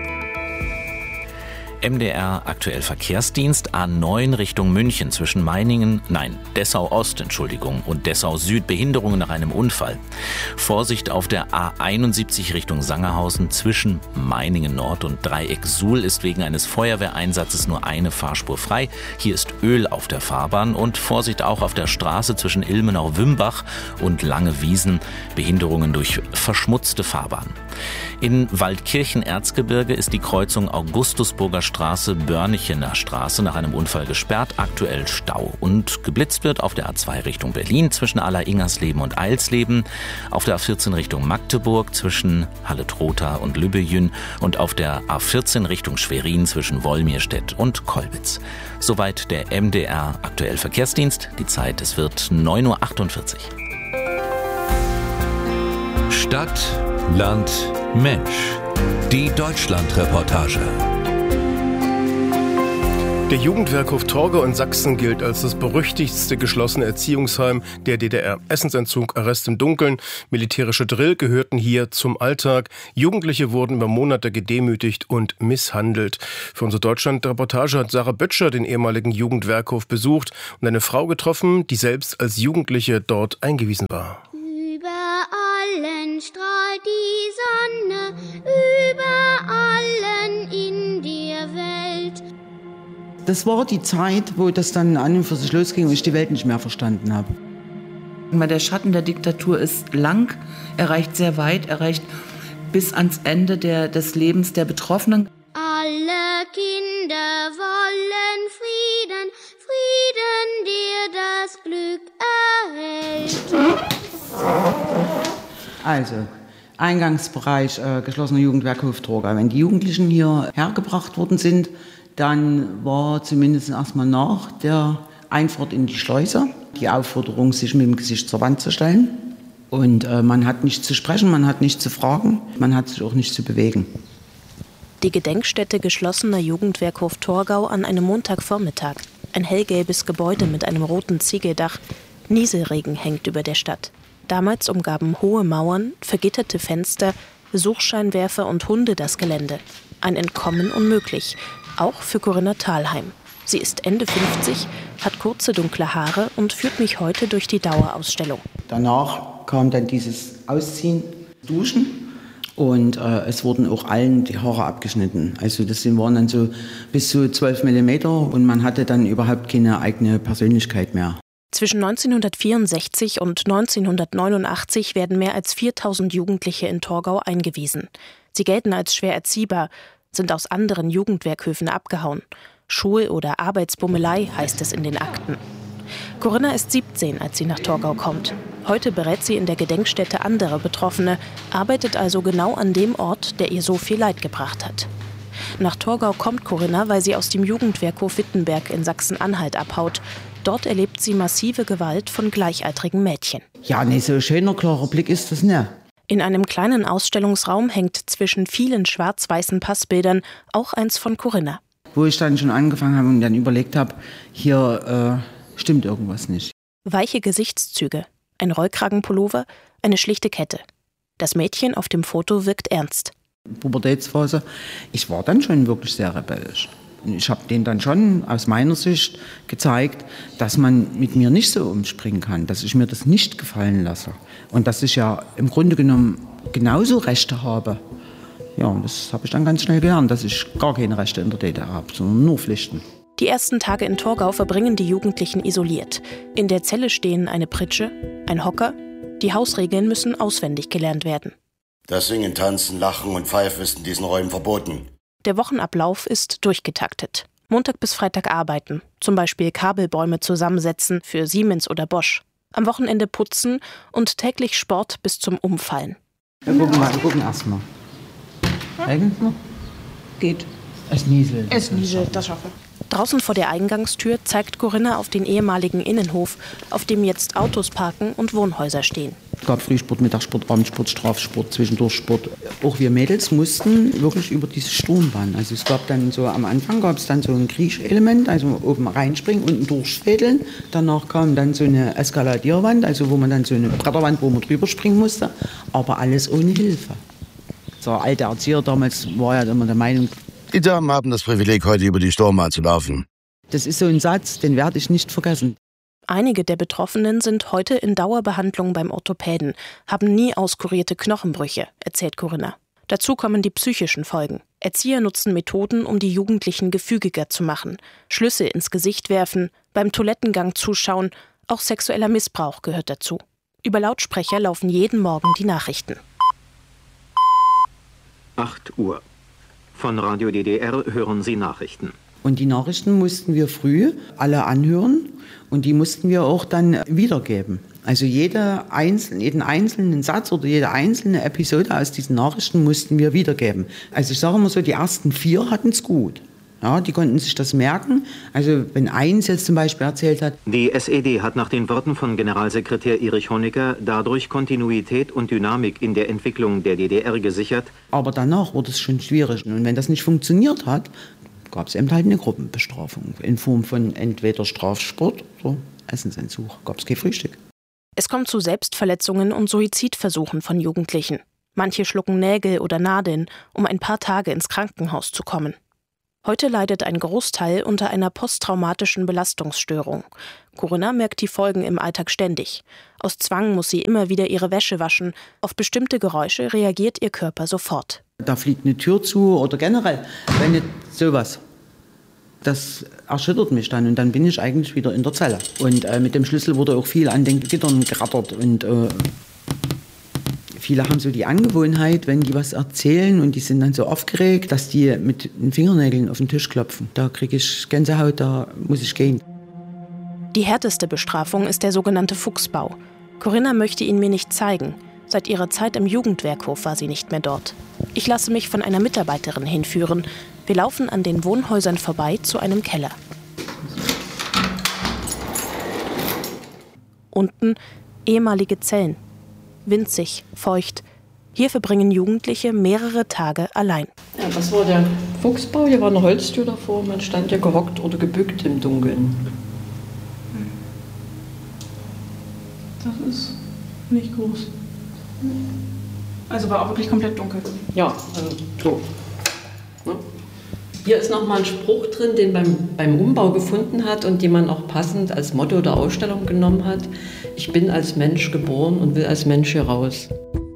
MDR aktuell Verkehrsdienst A9 Richtung München zwischen Dessau Ost und Dessau Süd Behinderungen nach einem Unfall. Vorsicht auf der A71 Richtung Sangerhausen zwischen Meiningen Nord und Dreieck Suhl ist wegen eines Feuerwehreinsatzes nur eine Fahrspur frei. Hier ist Öl auf der Fahrbahn und Vorsicht auch auf der Straße zwischen Ilmenau-Wimbach und Langewiesen. Behinderungen durch verschmutzte Fahrbahn. In Waldkirchen-Erzgebirge ist die Kreuzung Augustusburger Straße Straße Börnichener Straße nach einem Unfall gesperrt, aktuell Stau. Und geblitzt wird auf der A2 Richtung Berlin zwischen Aller-Ingersleben und Eilsleben, auf der A14 Richtung Magdeburg zwischen Halle-Trotha und Lübbejün und auf der A14 Richtung Schwerin zwischen Wolmirstedt und Kollwitz. Soweit der MDR aktuell Verkehrsdienst. Die Zeit, es wird 9:48 Uhr. Stadt, Land, Mensch. Die Deutschland-Reportage. Der Jugendwerkhof Torgau in Sachsen gilt als das berüchtigste geschlossene Erziehungsheim der DDR. Essensentzug, Arrest im Dunkeln, militärische Drill gehörten hier zum Alltag. Jugendliche wurden über Monate gedemütigt und misshandelt. Für unsere Deutschland-Reportage hat Sarah Böttcher den ehemaligen Jugendwerkhof besucht und eine Frau getroffen, die selbst als Jugendliche dort eingewiesen war. Über allen strahlt die Sonne, über allen in der Welt. Das war die Zeit, wo das dann an und für sich losging und ich die Welt nicht mehr verstanden habe. Der Schatten der Diktatur ist lang, er reicht sehr weit, er reicht bis ans Ende des Lebens der Betroffenen. Alle Kinder wollen Frieden, Frieden, der das Glück erhält. Also, Eingangsbereich geschlossener Jugendwerkhof Torgau. Wenn die Jugendlichen hier hergebracht worden sind, dann war zumindest erstmal nach der Einfahrt in die Schleuse die Aufforderung, sich mit dem Gesicht zur Wand zu stellen. Und man hat nichts zu sprechen, man hat nichts zu fragen, man hat sich auch nicht zu bewegen. Die Gedenkstätte geschlossener Jugendwerkhof Torgau an einem Montagvormittag. Ein hellgelbes Gebäude mit einem roten Ziegeldach. Nieselregen hängt über der Stadt. Damals umgaben hohe Mauern, vergitterte Fenster, Suchscheinwerfer und Hunde das Gelände. Ein Entkommen unmöglich. Auch für Corinna Thalheim. Sie ist Ende 50, hat kurze dunkle Haare und führt mich heute durch die Dauerausstellung. Danach kam dann dieses Ausziehen, Duschen und es wurden auch allen die Haare abgeschnitten. Also das waren dann so bis zu 12 mm und man hatte dann überhaupt keine eigene Persönlichkeit mehr. Zwischen 1964 und 1989 werden mehr als 4000 Jugendliche in Torgau eingewiesen. Sie gelten als schwer erziehbar, sind aus anderen Jugendwerkhöfen abgehauen. Schul- oder Arbeitsbummelei heißt es in den Akten. Corinna ist 17, als sie nach Torgau kommt. Heute berät sie in der Gedenkstätte andere Betroffene, arbeitet also genau an dem Ort, der ihr so viel Leid gebracht hat. Nach Torgau kommt Corinna, weil sie aus dem Jugendwerkhof Wittenberg in Sachsen-Anhalt abhaut. Dort erlebt sie massive Gewalt von gleichaltrigen Mädchen. Ja, nee, so ein schöner, klarer Blick ist das nicht. In einem kleinen Ausstellungsraum hängt zwischen vielen schwarz-weißen Passbildern auch eins von Corinna. Wo ich dann schon angefangen habe und dann überlegt habe, hier stimmt irgendwas nicht. Weiche Gesichtszüge, ein Rollkragenpullover, eine schlichte Kette. Das Mädchen auf dem Foto wirkt ernst. Pubertätsphase. Ich war dann schon wirklich sehr rebellisch. Ich habe denen dann schon aus meiner Sicht gezeigt, dass man mit mir nicht so umspringen kann, dass ich mir das nicht gefallen lasse und dass ich ja im Grunde genommen genauso Rechte habe. Ja, und das habe ich dann ganz schnell gelernt, dass ich gar keine Rechte in der DDR habe, sondern nur Pflichten. Die ersten Tage in Torgau verbringen die Jugendlichen isoliert. In der Zelle stehen eine Pritsche, ein Hocker. Die Hausregeln müssen auswendig gelernt werden. Das Singen, Tanzen, Lachen und Pfeifen ist in diesen Räumen verboten. Der Wochenablauf ist durchgetaktet. Montag bis Freitag arbeiten, zum Beispiel Kabelbäume zusammensetzen für Siemens oder Bosch. Am Wochenende putzen und täglich Sport bis zum Umfallen. Wir gucken erst mal. Eigentlich geht. Es nieselt. Das schaffe ich. Draußen vor der Eingangstür zeigt Corinna auf den ehemaligen Innenhof, auf dem jetzt Autos parken und Wohnhäuser stehen. Es gab Frühsport, Mittagssport, Abendsport, Strafsport, Zwischendurchsport. Auch wir Mädels mussten wirklich über diese Sturmbahn. Also es gab dann so, am Anfang gab es dann so ein Kriechelement, also oben reinspringen, unten durchfädeln. Danach kam dann so eine Eskaladierwand, also wo man dann so eine Bretterwand, wo man drüber springen musste. Aber alles ohne Hilfe. Der alte Erzieher damals war ja immer der Meinung, die Damen haben das Privileg, heute über die Sturmbahn zu laufen. Das ist so ein Satz, den werde ich nicht vergessen. Einige der Betroffenen sind heute in Dauerbehandlung beim Orthopäden, haben nie auskurierte Knochenbrüche, erzählt Corinna. Dazu kommen die psychischen Folgen. Erzieher nutzen Methoden, um die Jugendlichen gefügiger zu machen. Schlüssel ins Gesicht werfen, beim Toilettengang zuschauen, auch sexueller Missbrauch gehört dazu. Über Lautsprecher laufen jeden Morgen die Nachrichten. 8 Uhr. Von Radio DDR hören Sie Nachrichten. Und die Nachrichten mussten wir früh alle anhören und die mussten wir auch dann wiedergeben. Also jeden einzelnen Satz oder jede einzelne Episode aus diesen Nachrichten mussten wir wiedergeben. Also ich sage immer so, die ersten 4 hatten es gut. Ja, die konnten sich das merken. Also wenn eins jetzt zum Beispiel erzählt hat. Die SED hat nach den Worten von Generalsekretär Erich Honecker dadurch Kontinuität und Dynamik in der Entwicklung der DDR gesichert. Aber danach wurde es schon schwierig. Und wenn das nicht funktioniert hat, gab es eben halt eine Gruppenbestrafung in Form von entweder Strafsport oder Essensentzug. Gab es kein Frühstück. Es kommt zu Selbstverletzungen und Suizidversuchen von Jugendlichen. Manche schlucken Nägel oder Nadeln, um ein paar Tage ins Krankenhaus zu kommen. Heute leidet ein Großteil unter einer posttraumatischen Belastungsstörung. Corinna merkt die Folgen im Alltag ständig. Aus Zwang muss sie immer wieder ihre Wäsche waschen. Auf bestimmte Geräusche reagiert ihr Körper sofort. Da fliegt eine Tür zu oder generell, wenn nicht sowas. Das erschüttert mich dann und dann bin ich eigentlich wieder in der Zelle. Und mit dem Schlüssel wurde auch viel an den Gittern gerattert und viele haben so die Angewohnheit, wenn die was erzählen und die sind dann so aufgeregt, dass die mit den Fingernägeln auf den Tisch klopfen. Da kriege ich Gänsehaut, da muss ich gehen. Die härteste Bestrafung ist der sogenannte Fuchsbau. Corinna möchte ihn mir nicht zeigen. Seit ihrer Zeit im Jugendwerkhof war sie nicht mehr dort. Ich lasse mich von einer Mitarbeiterin hinführen. Wir laufen an den Wohnhäusern vorbei zu einem Keller. Unten ehemalige Zellen. Winzig, feucht. Hier verbringen Jugendliche mehrere Tage allein. Ja, das war der Fuchsbau. Hier war eine Holztür davor. Man stand ja gehockt oder gebückt im Dunkeln. Das ist nicht groß. Also war auch wirklich komplett dunkel. Ja, so. Ne? Hier ist nochmal ein Spruch drin, den beim Umbau gefunden hat und den man auch passend als Motto der Ausstellung genommen hat. Ich bin als Mensch geboren und will als Mensch hier raus.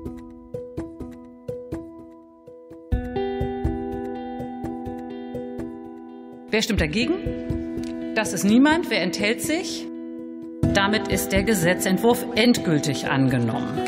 Wer stimmt dagegen? Das ist niemand. Wer enthält sich? Damit ist der Gesetzentwurf endgültig angenommen.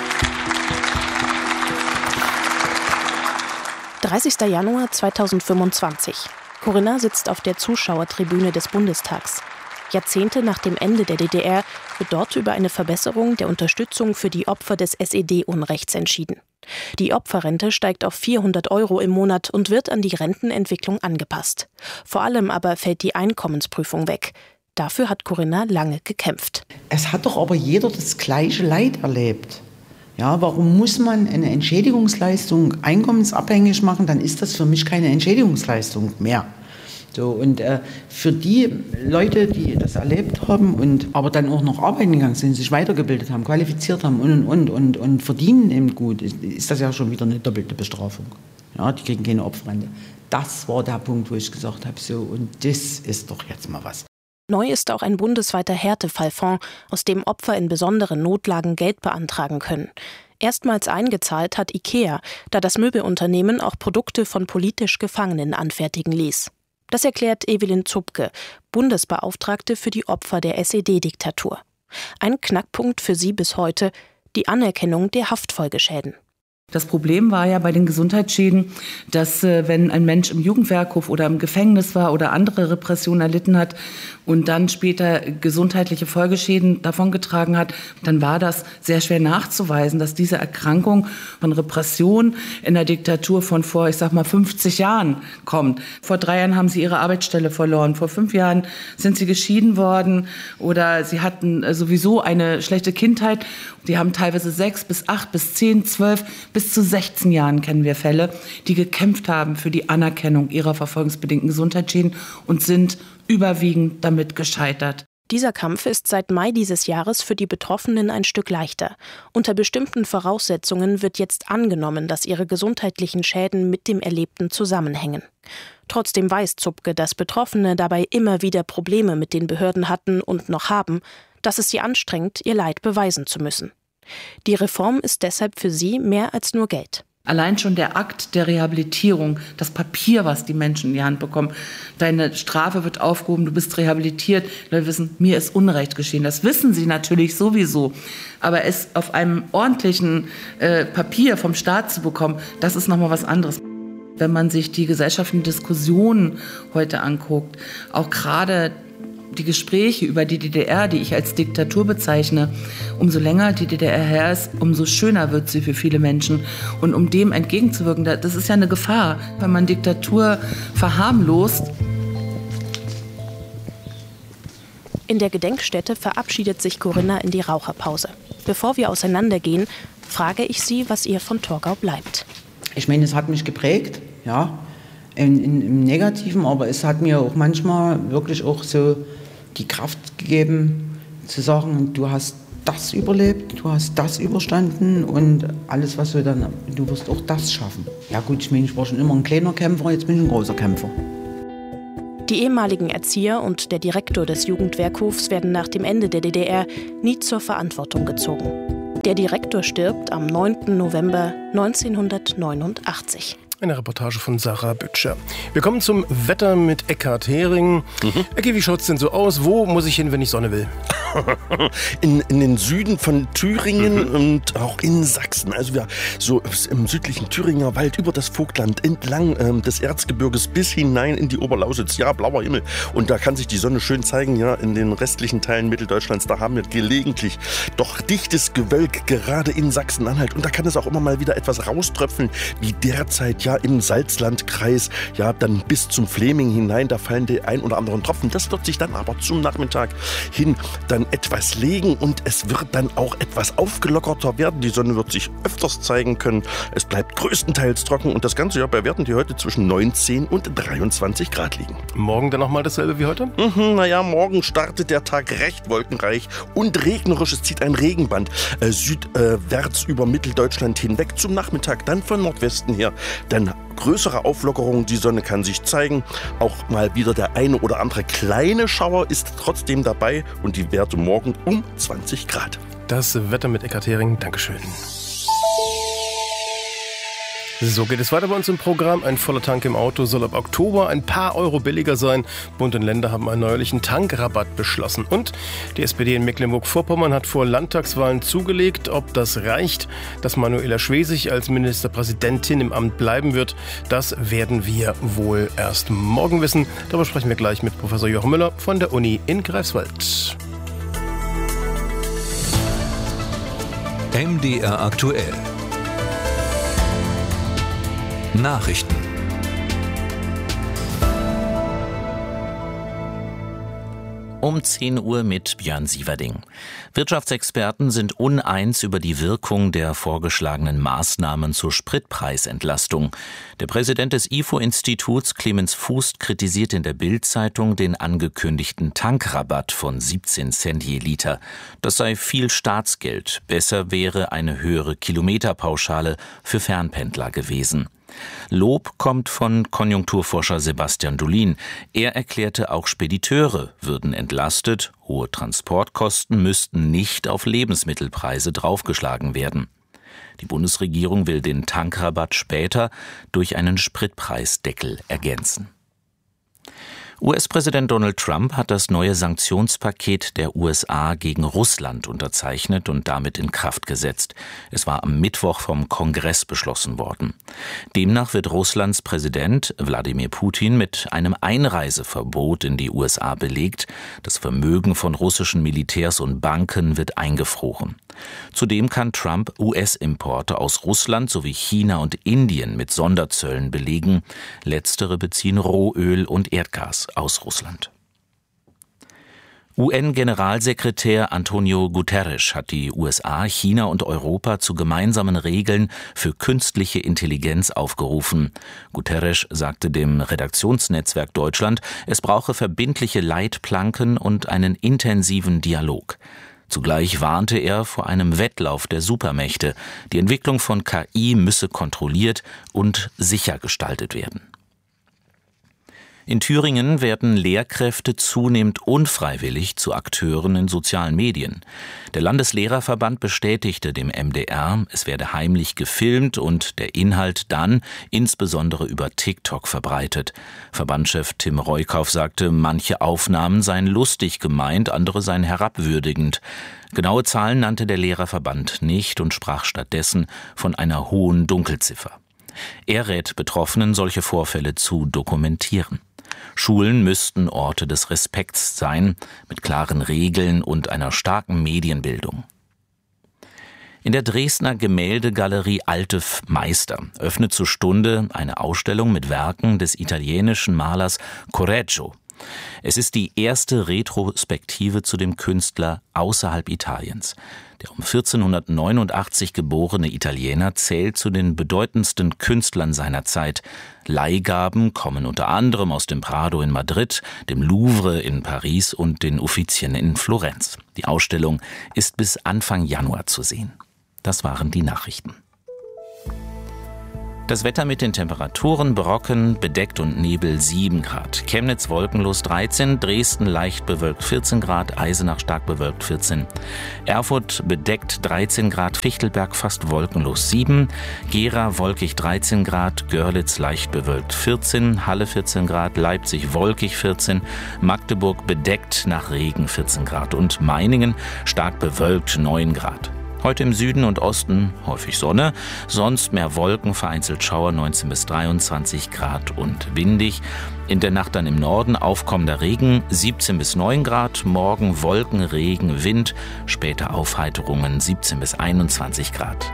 30. Januar 2025. Corinna sitzt auf der Zuschauertribüne des Bundestags. Jahrzehnte nach dem Ende der DDR wird dort über eine Verbesserung der Unterstützung für die Opfer des SED-Unrechts entschieden. Die Opferrente steigt auf 400 € im Monat und wird an die Rentenentwicklung angepasst. Vor allem aber fällt die Einkommensprüfung weg. Dafür hat Corinna lange gekämpft. Es hat doch aber jeder das gleiche Leid erlebt. Ja, warum muss man eine Entschädigungsleistung einkommensabhängig machen? Dann ist das für mich keine Entschädigungsleistung mehr. So, und für die Leute, die das erlebt haben und aber dann auch noch arbeiten gegangen sind, sich weitergebildet haben, qualifiziert haben und verdienen eben gut, ist das ja schon wieder eine doppelte Bestrafung. Ja, die kriegen keine Opferrente. Das war der Punkt, wo ich gesagt habe, so, und das ist doch jetzt mal was. Neu ist auch ein bundesweiter Härtefallfonds, aus dem Opfer in besonderen Notlagen Geld beantragen können. Erstmals eingezahlt hat IKEA, da das Möbelunternehmen auch Produkte von politisch Gefangenen anfertigen ließ. Das erklärt Evelyn Zupke, Bundesbeauftragte für die Opfer der SED-Diktatur. Ein Knackpunkt für sie bis heute: die Anerkennung der Haftfolgeschäden. Das Problem war ja bei den Gesundheitsschäden, dass wenn ein Mensch im Jugendwerkhof oder im Gefängnis war oder andere Repressionen erlitten hat und dann später gesundheitliche Folgeschäden davongetragen hat, dann war das sehr schwer nachzuweisen, dass diese Erkrankung von Repression in der Diktatur von vor, 50 Jahren kommt. Vor 3 Jahren haben sie ihre Arbeitsstelle verloren, vor 5 Jahren sind sie geschieden worden oder sie hatten sowieso eine schlechte Kindheit. Die haben teilweise 6 bis 8 bis 10, 12 bis zu 16 Jahren kennen wir Fälle, die gekämpft haben für die Anerkennung ihrer verfolgungsbedingten Gesundheitsschäden und sind überwiegend damit gescheitert. Dieser Kampf ist seit Mai dieses Jahres für die Betroffenen ein Stück leichter. Unter bestimmten Voraussetzungen wird jetzt angenommen, dass ihre gesundheitlichen Schäden mit dem Erlebten zusammenhängen. Trotzdem weiß Zupke, dass Betroffene dabei immer wieder Probleme mit den Behörden hatten und noch haben, dass es sie anstrengt, ihr Leid beweisen zu müssen. Die Reform ist deshalb für sie mehr als nur Geld. Allein schon der Akt der Rehabilitierung, das Papier, was die Menschen in die Hand bekommen, deine Strafe wird aufgehoben, du bist rehabilitiert, Leute wissen, mir ist Unrecht geschehen. Das wissen sie natürlich sowieso, aber es auf einem ordentlichen Papier vom Staat zu bekommen, das ist nochmal was anderes. wenn man sich die gesellschaftlichen Diskussionen heute anguckt, auch gerade die Gespräche über die DDR, die ich als Diktatur bezeichne, umso länger die DDR her ist, umso schöner wird sie für viele Menschen. Und um dem entgegenzuwirken, das ist ja eine Gefahr, wenn man Diktatur verharmlost. In der Gedenkstätte verabschiedet sich Corinna in die Raucherpause. Bevor wir auseinandergehen, frage ich sie, was ihr von Torgau bleibt. Ich meine, es hat mich geprägt, ja, im Negativen, aber es hat mir auch manchmal wirklich auch so die Kraft gegeben, zu sagen, du hast das überlebt, du hast das überstanden und alles, was du dann, du wirst auch das schaffen. Ja gut, ich meine, ich war schon immer ein kleiner Kämpfer, jetzt bin ich ein großer Kämpfer. Die ehemaligen Erzieher und der Direktor des Jugendwerkhofs werden nach dem Ende der DDR nie zur Verantwortung gezogen. Der Direktor stirbt am 9. November 1989. Eine Reportage von Sarah Bütscher. Wir kommen zum Wetter mit Eckhard Hering. Ecki, wie schaut es denn so aus? Wo muss ich hin, wenn ich Sonne will? In den Süden von Thüringen und auch in Sachsen. Also wir so im südlichen Thüringer Wald über das Vogtland entlang des Erzgebirges bis hinein in die Oberlausitz. Ja, blauer Himmel. Und da kann sich die Sonne schön zeigen. Ja, in den restlichen Teilen Mitteldeutschlands, da haben wir gelegentlich doch dichtes Gewölk, gerade in Sachsen-Anhalt. Und da kann es auch immer mal wieder etwas rauströpfeln, wie derzeit ja im Salzlandkreis, ja, dann bis zum Fläming hinein, da fallen die ein oder anderen Tropfen. Das wird sich dann aber zum Nachmittag hin dann etwas legen und es wird dann auch etwas aufgelockerter werden. Die Sonne wird sich öfters zeigen können. Es bleibt größtenteils trocken und das Ganze ja bei Werten, die heute zwischen 19 und 23 Grad liegen. Morgen dann nochmal dasselbe wie heute? Naja, morgen startet der Tag recht wolkenreich und regnerisch. Es zieht ein Regenband südwärts über Mitteldeutschland hinweg. Zum Nachmittag dann von Nordwesten her dann größere Auflockerung, die Sonne kann sich zeigen. Auch mal wieder der eine oder andere kleine Schauer ist trotzdem dabei und die Werte morgen um 20 Grad. Das Wetter mit Eckhard Hering, Dankeschön. So geht es weiter bei uns im Programm. Ein voller Tank im Auto soll ab Oktober ein paar Euro billiger sein. Bund und Länder haben einen neuerlichen Tankrabatt beschlossen. Und die SPD in Mecklenburg-Vorpommern hat vor Landtagswahlen zugelegt. Ob das reicht, dass Manuela Schwesig als Ministerpräsidentin im Amt bleiben wird, das werden wir wohl erst morgen wissen. Darüber sprechen wir gleich mit Professor Jochen Müller von der Uni in Greifswald. MDR aktuell. Nachrichten. Um 10 Uhr mit Björn Sieverding. Wirtschaftsexperten sind uneins über die Wirkung der vorgeschlagenen Maßnahmen zur Spritpreisentlastung. Der Präsident des IFO-Instituts, Clemens Fußt, kritisiert in der Bild-Zeitung den angekündigten Tankrabatt von 17 Cent je Liter. Das sei viel Staatsgeld. Besser wäre eine höhere Kilometerpauschale für Fernpendler gewesen. Lob kommt von Konjunkturforscher Sebastian Dolin. Er erklärte, auch Spediteure würden entlastet, hohe Transportkosten müssten nicht auf Lebensmittelpreise draufgeschlagen werden. Die Bundesregierung will den Tankrabatt später durch einen Spritpreisdeckel ergänzen. US-Präsident Donald Trump hat das neue Sanktionspaket der USA gegen Russland unterzeichnet und damit in Kraft gesetzt. Es war am Mittwoch vom Kongress beschlossen worden. Demnach wird Russlands Präsident Wladimir Putin mit einem Einreiseverbot in die USA belegt. Das Vermögen von russischen Militärs und Banken wird eingefroren. Zudem kann Trump US-Importe aus Russland sowie China und Indien mit Sonderzöllen belegen. Letztere beziehen Rohöl und Erdgas aus Russland. UN-Generalsekretär Antonio Guterres hat die USA, China und Europa zu gemeinsamen Regeln für künstliche Intelligenz aufgerufen. Guterres sagte dem Redaktionsnetzwerk Deutschland, es brauche verbindliche Leitplanken und einen intensiven Dialog. Zugleich warnte er vor einem Wettlauf der Supermächte. Die Entwicklung von KI müsse kontrolliert und sicher gestaltet werden. In Thüringen werden Lehrkräfte zunehmend unfreiwillig zu Akteuren in sozialen Medien. Der Landeslehrerverband bestätigte dem MDR, es werde heimlich gefilmt und der Inhalt dann insbesondere über TikTok verbreitet. Verbandschef Tim Reukauf sagte, manche Aufnahmen seien lustig gemeint, andere seien herabwürdigend. Genaue Zahlen nannte der Lehrerverband nicht und sprach stattdessen von einer hohen Dunkelziffer. Er rät Betroffenen, solche Vorfälle zu dokumentieren. Schulen müssten Orte des Respekts sein, mit klaren Regeln und einer starken Medienbildung. In der Dresdner Gemäldegalerie Alte Meister öffnet zur Stunde eine Ausstellung mit Werken des italienischen Malers Correggio. Es ist die erste Retrospektive zu dem Künstler außerhalb Italiens. Der um 1489 geborene Italiener zählt zu den bedeutendsten Künstlern seiner Zeit. Leihgaben kommen unter anderem aus dem Prado in Madrid, dem Louvre in Paris und den Uffizien in Florenz. Die Ausstellung ist bis Anfang Januar zu sehen. Das waren die Nachrichten. Das Wetter mit den Temperaturen: Brocken, bedeckt und Nebel 7 Grad. Chemnitz wolkenlos 13, Dresden leicht bewölkt 14 Grad, Eisenach stark bewölkt 14. Erfurt bedeckt 13 Grad, Fichtelberg fast wolkenlos 7, Gera wolkig 13 Grad, Görlitz leicht bewölkt 14, Halle 14 Grad, Leipzig wolkig 14, Magdeburg bedeckt nach Regen 14 Grad und Meiningen stark bewölkt 9 Grad. Heute im Süden und Osten häufig Sonne, sonst mehr Wolken, vereinzelt Schauer 19 bis 23 Grad und windig. In der Nacht dann im Norden aufkommender Regen 17 bis 9 Grad, morgen Wolken, Regen, Wind, später Aufheiterungen 17 bis 21 Grad.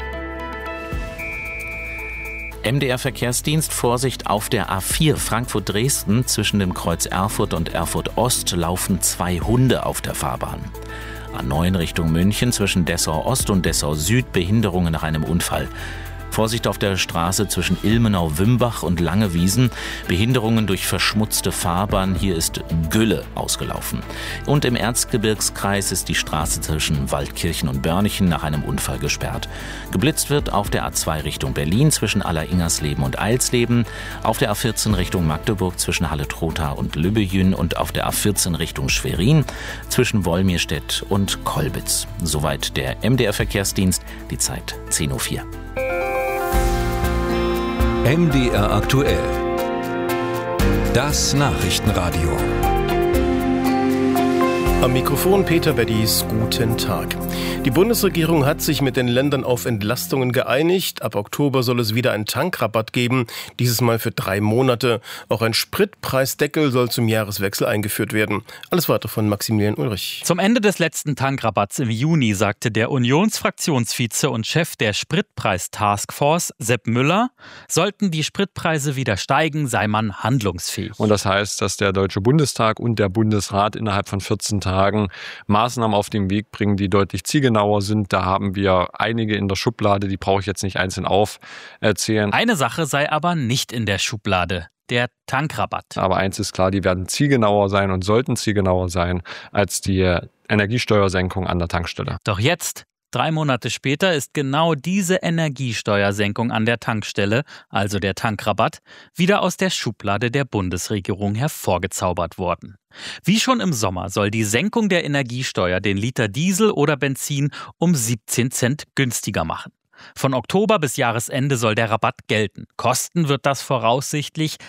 MDR-Verkehrsdienst: Vorsicht auf der A4 Frankfurt-Dresden. Zwischen dem Kreuz Erfurt und Erfurt-Ost laufen 2 Hunde auf der Fahrbahn. A9 Richtung München zwischen Dessau Ost und Dessau Süd Behinderungen nach einem Unfall. Vorsicht auf der Straße zwischen Ilmenau-Wimbach und Langewiesen. Behinderungen durch verschmutzte Fahrbahn. Hier ist Gülle ausgelaufen. Und im Erzgebirgskreis ist die Straße zwischen Waldkirchen und Börnichen nach einem Unfall gesperrt. Geblitzt wird auf der A2 Richtung Berlin zwischen Aller-Ingersleben und Eilsleben. Auf der A14 Richtung Magdeburg zwischen Halle-Trotha und Lübbejün. Und auf der A14 Richtung Schwerin zwischen Wolmirstedt und Kolbitz. Soweit der MDR-Verkehrsdienst. Die Zeit 10:04 Uhr. MDR aktuell. Das Nachrichtenradio. Am Mikrofon Peter Beddies, guten Tag. Die Bundesregierung hat sich mit den Ländern auf Entlastungen geeinigt. Ab Oktober soll es wieder einen Tankrabatt geben, dieses Mal für 3 Monate. Auch ein Spritpreisdeckel soll zum Jahreswechsel eingeführt werden. Alles weiter von Maximilian Ulrich. Zum Ende des letzten Tankrabatts im Juni sagte der Unionsfraktionsvize und Chef der Spritpreis-Taskforce, Sepp Müller, sollten die Spritpreise wieder steigen, sei man handlungsfähig. Und das heißt, dass der Deutsche Bundestag und der Bundesrat innerhalb von 14 Tagen Maßnahmen auf den Weg bringen, die deutlich zielgenauer sind. Da haben wir einige in der Schublade, die brauche ich jetzt nicht einzeln aufzählen. Eine Sache sei aber nicht in der Schublade: der Tankrabatt. Aber eins ist klar, die werden zielgenauer sein und sollten zielgenauer sein als die Energiesteuersenkung an der Tankstelle. Doch jetzt, 3 Monate später, ist genau diese Energiesteuersenkung an der Tankstelle, also der Tankrabatt, wieder aus der Schublade der Bundesregierung hervorgezaubert worden. Wie schon im Sommer soll die Senkung der Energiesteuer den Liter Diesel oder Benzin um 17 Cent günstiger machen. Von Oktober bis Jahresende soll der Rabatt gelten. Kosten wird das voraussichtlich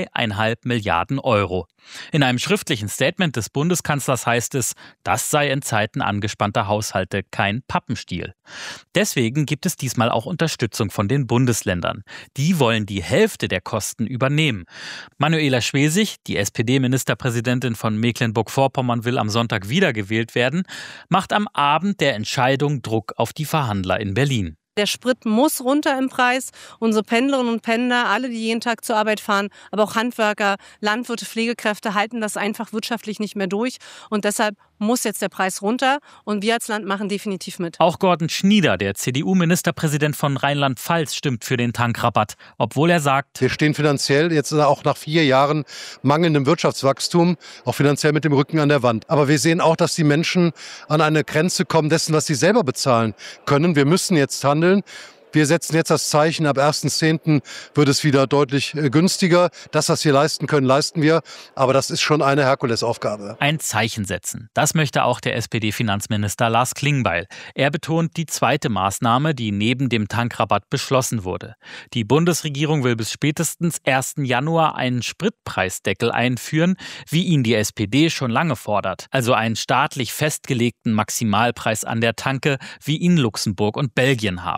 2,5 Milliarden Euro. In einem schriftlichen Statement des Bundeskanzlers heißt es, das sei in Zeiten angespannter Haushalte kein Pappenstiel. Deswegen gibt es diesmal auch Unterstützung von den Bundesländern. Die wollen die Hälfte der Kosten übernehmen. Manuela Schwesig, die SPD-Ministerpräsidentin von Mecklenburg-Vorpommern, will am Sonntag wiedergewählt werden, macht am Abend der Entscheidung Druck auf die Verhandler in Berlin. Der Sprit muss runter im Preis. Unsere Pendlerinnen und Pendler, alle, die jeden Tag zur Arbeit fahren, aber auch Handwerker, Landwirte, Pflegekräfte, halten das einfach wirtschaftlich nicht mehr durch. Und deshalb muss jetzt der Preis runter. Und wir als Land machen definitiv mit. Auch Gordon Schnieder, der CDU-Ministerpräsident von Rheinland-Pfalz, stimmt für den Tankrabatt. Obwohl er sagt, wir stehen finanziell jetzt auch nach 4 Jahren mangelndem Wirtschaftswachstum, auch finanziell mit dem Rücken an der Wand. Aber wir sehen auch, dass die Menschen an eine Grenze kommen dessen, was sie selber bezahlen können. Wir müssen jetzt handeln. Wir setzen jetzt das Zeichen, ab 1.10. wird es wieder deutlich günstiger. Das, was wir leisten können, leisten wir. Aber das ist schon eine Herkulesaufgabe. Ein Zeichen setzen. Das möchte auch der SPD-Finanzminister Lars Klingbeil. Er betont die zweite Maßnahme, die neben dem Tankrabatt beschlossen wurde. Die Bundesregierung will bis spätestens 1. Januar einen Spritpreisdeckel einführen, wie ihn die SPD schon lange fordert. Also einen staatlich festgelegten Maximalpreis an der Tanke, wie ihn Luxemburg und Belgien haben.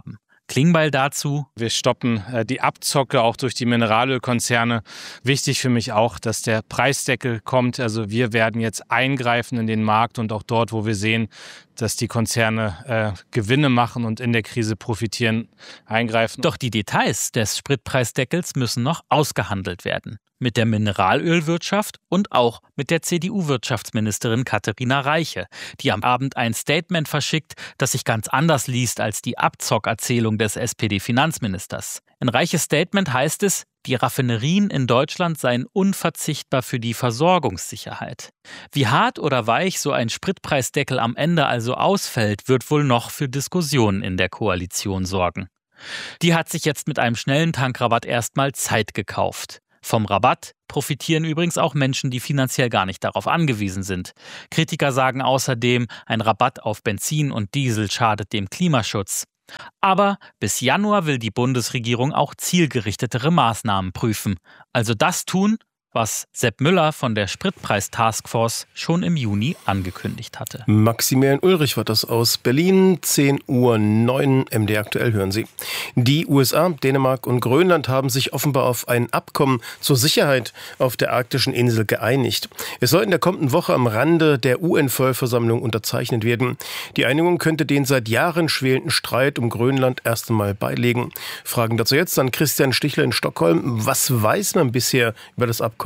Klingbeil dazu: Wir stoppen die Abzocke auch durch die Mineralölkonzerne. Wichtig für mich auch, dass der Preisdeckel kommt. Also wir werden jetzt eingreifen in den Markt und auch dort, wo wir sehen, dass die Konzerne Gewinne machen und in der Krise profitieren, eingreifen. Doch die Details des Spritpreisdeckels müssen noch ausgehandelt werden. Mit der Mineralölwirtschaft und auch mit der CDU-Wirtschaftsministerin Katharina Reiche, die am Abend ein Statement verschickt, das sich ganz anders liest als die Abzockerzählung des SPD-Finanzministers. In Reiches Statement heißt es, die Raffinerien in Deutschland seien unverzichtbar für die Versorgungssicherheit. Wie hart oder weich so ein Spritpreisdeckel am Ende also ausfällt, wird wohl noch für Diskussionen in der Koalition sorgen. Die hat sich jetzt mit einem schnellen Tankrabatt erstmal Zeit gekauft. Vom Rabatt profitieren übrigens auch Menschen, die finanziell gar nicht darauf angewiesen sind. Kritiker sagen außerdem, ein Rabatt auf Benzin und Diesel schadet dem Klimaschutz. Aber bis Januar will die Bundesregierung auch zielgerichtetere Maßnahmen prüfen. Also das tun, was Sepp Müller von der Spritpreis-Taskforce schon im Juni angekündigt hatte. Maximilian Ulrich war das aus Berlin, 10:09 Uhr, MD aktuell hören Sie. Die USA, Dänemark und Grönland haben sich offenbar auf ein Abkommen zur Sicherheit auf der arktischen Insel geeinigt. Es soll in der kommenden Woche am Rande der UN-Vollversammlung unterzeichnet werden. Die Einigung könnte den seit Jahren schwelenden Streit um Grönland erst einmal beilegen. Fragen dazu jetzt an Christian Stichler in Stockholm. Was weiß man bisher über das Abkommen?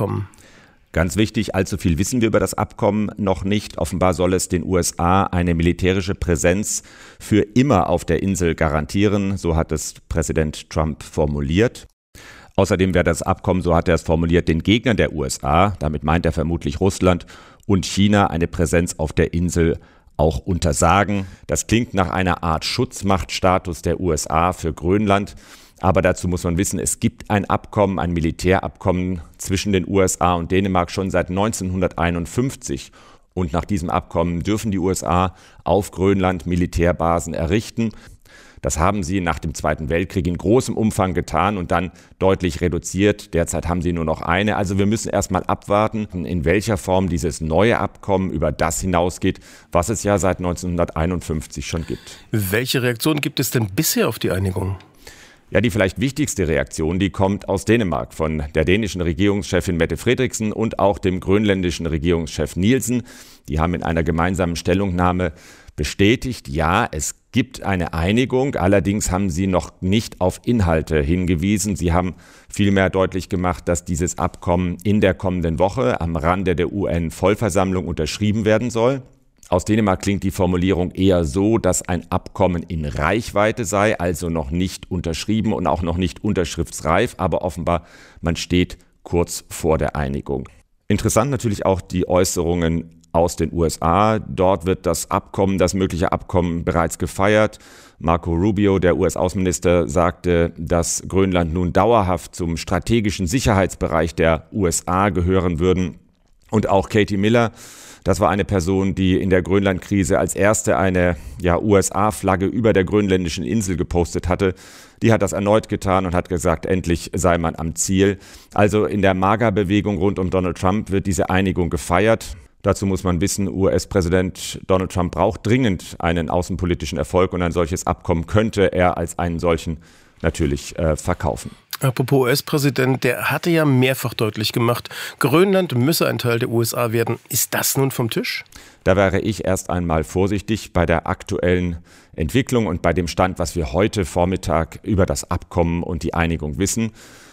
Ganz wichtig, allzu viel wissen wir über das Abkommen noch nicht. Offenbar soll es den USA eine militärische Präsenz für immer auf der Insel garantieren. So hat es Präsident Trump formuliert. Außerdem wäre das Abkommen, so hat er es formuliert, den Gegnern der USA, damit meint er vermutlich Russland und China, eine Präsenz auf der Insel auch untersagen. Das klingt nach einer Art Schutzmachtstatus der USA für Grönland. Aber dazu muss man wissen, es gibt ein Abkommen, ein Militärabkommen zwischen den USA und Dänemark schon seit 1951. Und nach diesem Abkommen dürfen die USA auf Grönland Militärbasen errichten. Das haben sie nach dem Zweiten Weltkrieg in großem Umfang getan und dann deutlich reduziert. Derzeit haben sie nur noch eine. Also wir müssen erst mal abwarten, in welcher Form dieses neue Abkommen über das hinausgeht, was es ja seit 1951 schon gibt. Welche Reaktion gibt es denn bisher auf die Einigung? Ja, die vielleicht wichtigste Reaktion, die kommt aus Dänemark von der dänischen Regierungschefin Mette Frederiksen und auch dem grönländischen Regierungschef Nielsen. Die haben in einer gemeinsamen Stellungnahme bestätigt, ja, es gibt eine Einigung, allerdings haben sie noch nicht auf Inhalte hingewiesen. Sie haben vielmehr deutlich gemacht, dass dieses Abkommen in der kommenden Woche am Rande der UN-Vollversammlung unterschrieben werden soll. Aus Dänemark klingt die Formulierung eher so, dass ein Abkommen in Reichweite sei, also noch nicht unterschrieben und auch noch nicht unterschriftsreif, aber offenbar man steht kurz vor der Einigung. Interessant natürlich auch die Äußerungen aus den USA. Dort wird das mögliche Abkommen bereits gefeiert. Marco Rubio, der US-Außenminister, sagte, dass Grönland nun dauerhaft zum strategischen Sicherheitsbereich der USA gehören würden. Und auch Katie Miller, das war eine Person, die in der Grönland-Krise als erste eine USA-Flagge über der grönländischen Insel gepostet hatte. Die hat das erneut getan und hat gesagt, endlich sei man am Ziel. Also in der MAGA-Bewegung rund um Donald Trump wird diese Einigung gefeiert. Dazu muss man wissen, US-Präsident Donald Trump braucht dringend einen außenpolitischen Erfolg und ein solches Abkommen könnte er als einen solchen natürlich verkaufen. Apropos US-Präsident, der hatte ja mehrfach deutlich gemacht, Grönland müsse ein Teil der USA werden. Ist das nun vom Tisch? Da wäre ich erst einmal vorsichtig bei der aktuellen Entwicklung und bei dem Stand, was wir heute Vormittag über das Abkommen und die Einigung wissen.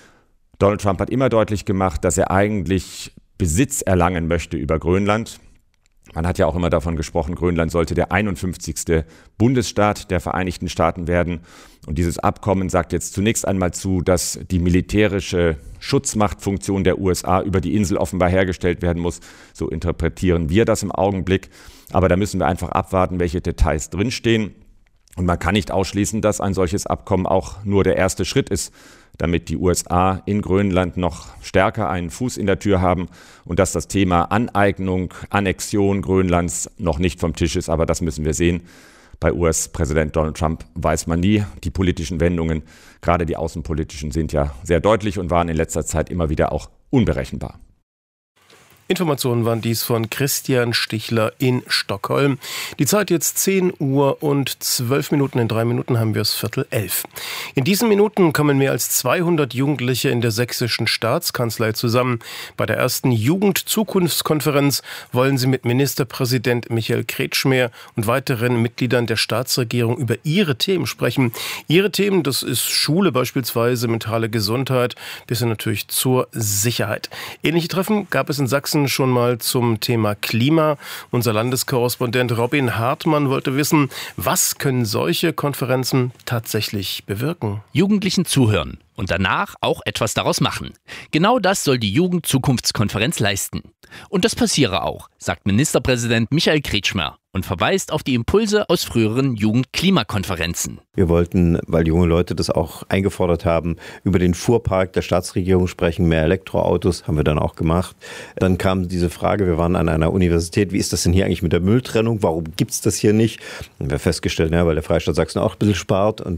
Donald Trump hat immer deutlich gemacht, dass er eigentlich Besitz erlangen möchte über Grönland. Man hat ja auch immer davon gesprochen, Grönland sollte der 51. Bundesstaat der Vereinigten Staaten werden. Und dieses Abkommen sagt jetzt zunächst einmal zu, dass die militärische Schutzmachtfunktion der USA über die Insel offenbar hergestellt werden muss. So interpretieren wir das im Augenblick. Aber da müssen wir einfach abwarten, welche Details drinstehen. Und man kann nicht ausschließen, dass ein solches Abkommen auch nur der erste Schritt ist, damit die USA in Grönland noch stärker einen Fuß in der Tür haben und dass das Thema Aneignung, Annexion Grönlands noch nicht vom Tisch ist. Aber das müssen wir sehen. Bei US-Präsident Donald Trump weiß man nie. Die politischen Wendungen, gerade die außenpolitischen, sind ja sehr deutlich und waren in letzter Zeit immer wieder auch unberechenbar. Informationen waren dies von Christian Stichler in Stockholm. Die Zeit jetzt 10 Uhr und 12 Minuten. In 3 Minuten haben wir es 10:15. In diesen Minuten kommen mehr als 200 Jugendliche in der sächsischen Staatskanzlei zusammen. Bei der ersten Jugendzukunftskonferenz wollen sie mit Ministerpräsident Michael Kretschmer und weiteren Mitgliedern der Staatsregierung über ihre Themen sprechen. Ihre Themen, das ist Schule beispielsweise, mentale Gesundheit, bis hin natürlich zur Sicherheit. Ähnliche Treffen gab es in Sachsen schon mal zum Thema Klima. Unser Landeskorrespondent Robin Hartmann wollte wissen, was können solche Konferenzen tatsächlich bewirken? Jugendlichen zuhören und danach auch etwas daraus machen. Genau das soll die Jugendzukunftskonferenz leisten. Und das passiere auch, sagt Ministerpräsident Michael Kretschmer und verweist auf die Impulse aus früheren Jugendklimakonferenzen. Wir wollten, weil junge Leute das auch eingefordert haben, über den Fuhrpark der Staatsregierung sprechen, mehr Elektroautos, haben wir dann auch gemacht. Dann kam diese Frage, wir waren an einer Universität, wie ist das denn hier eigentlich mit der Mülltrennung, warum gibt es das hier nicht? Und wir haben festgestellt, weil der Freistaat Sachsen auch ein bisschen spart und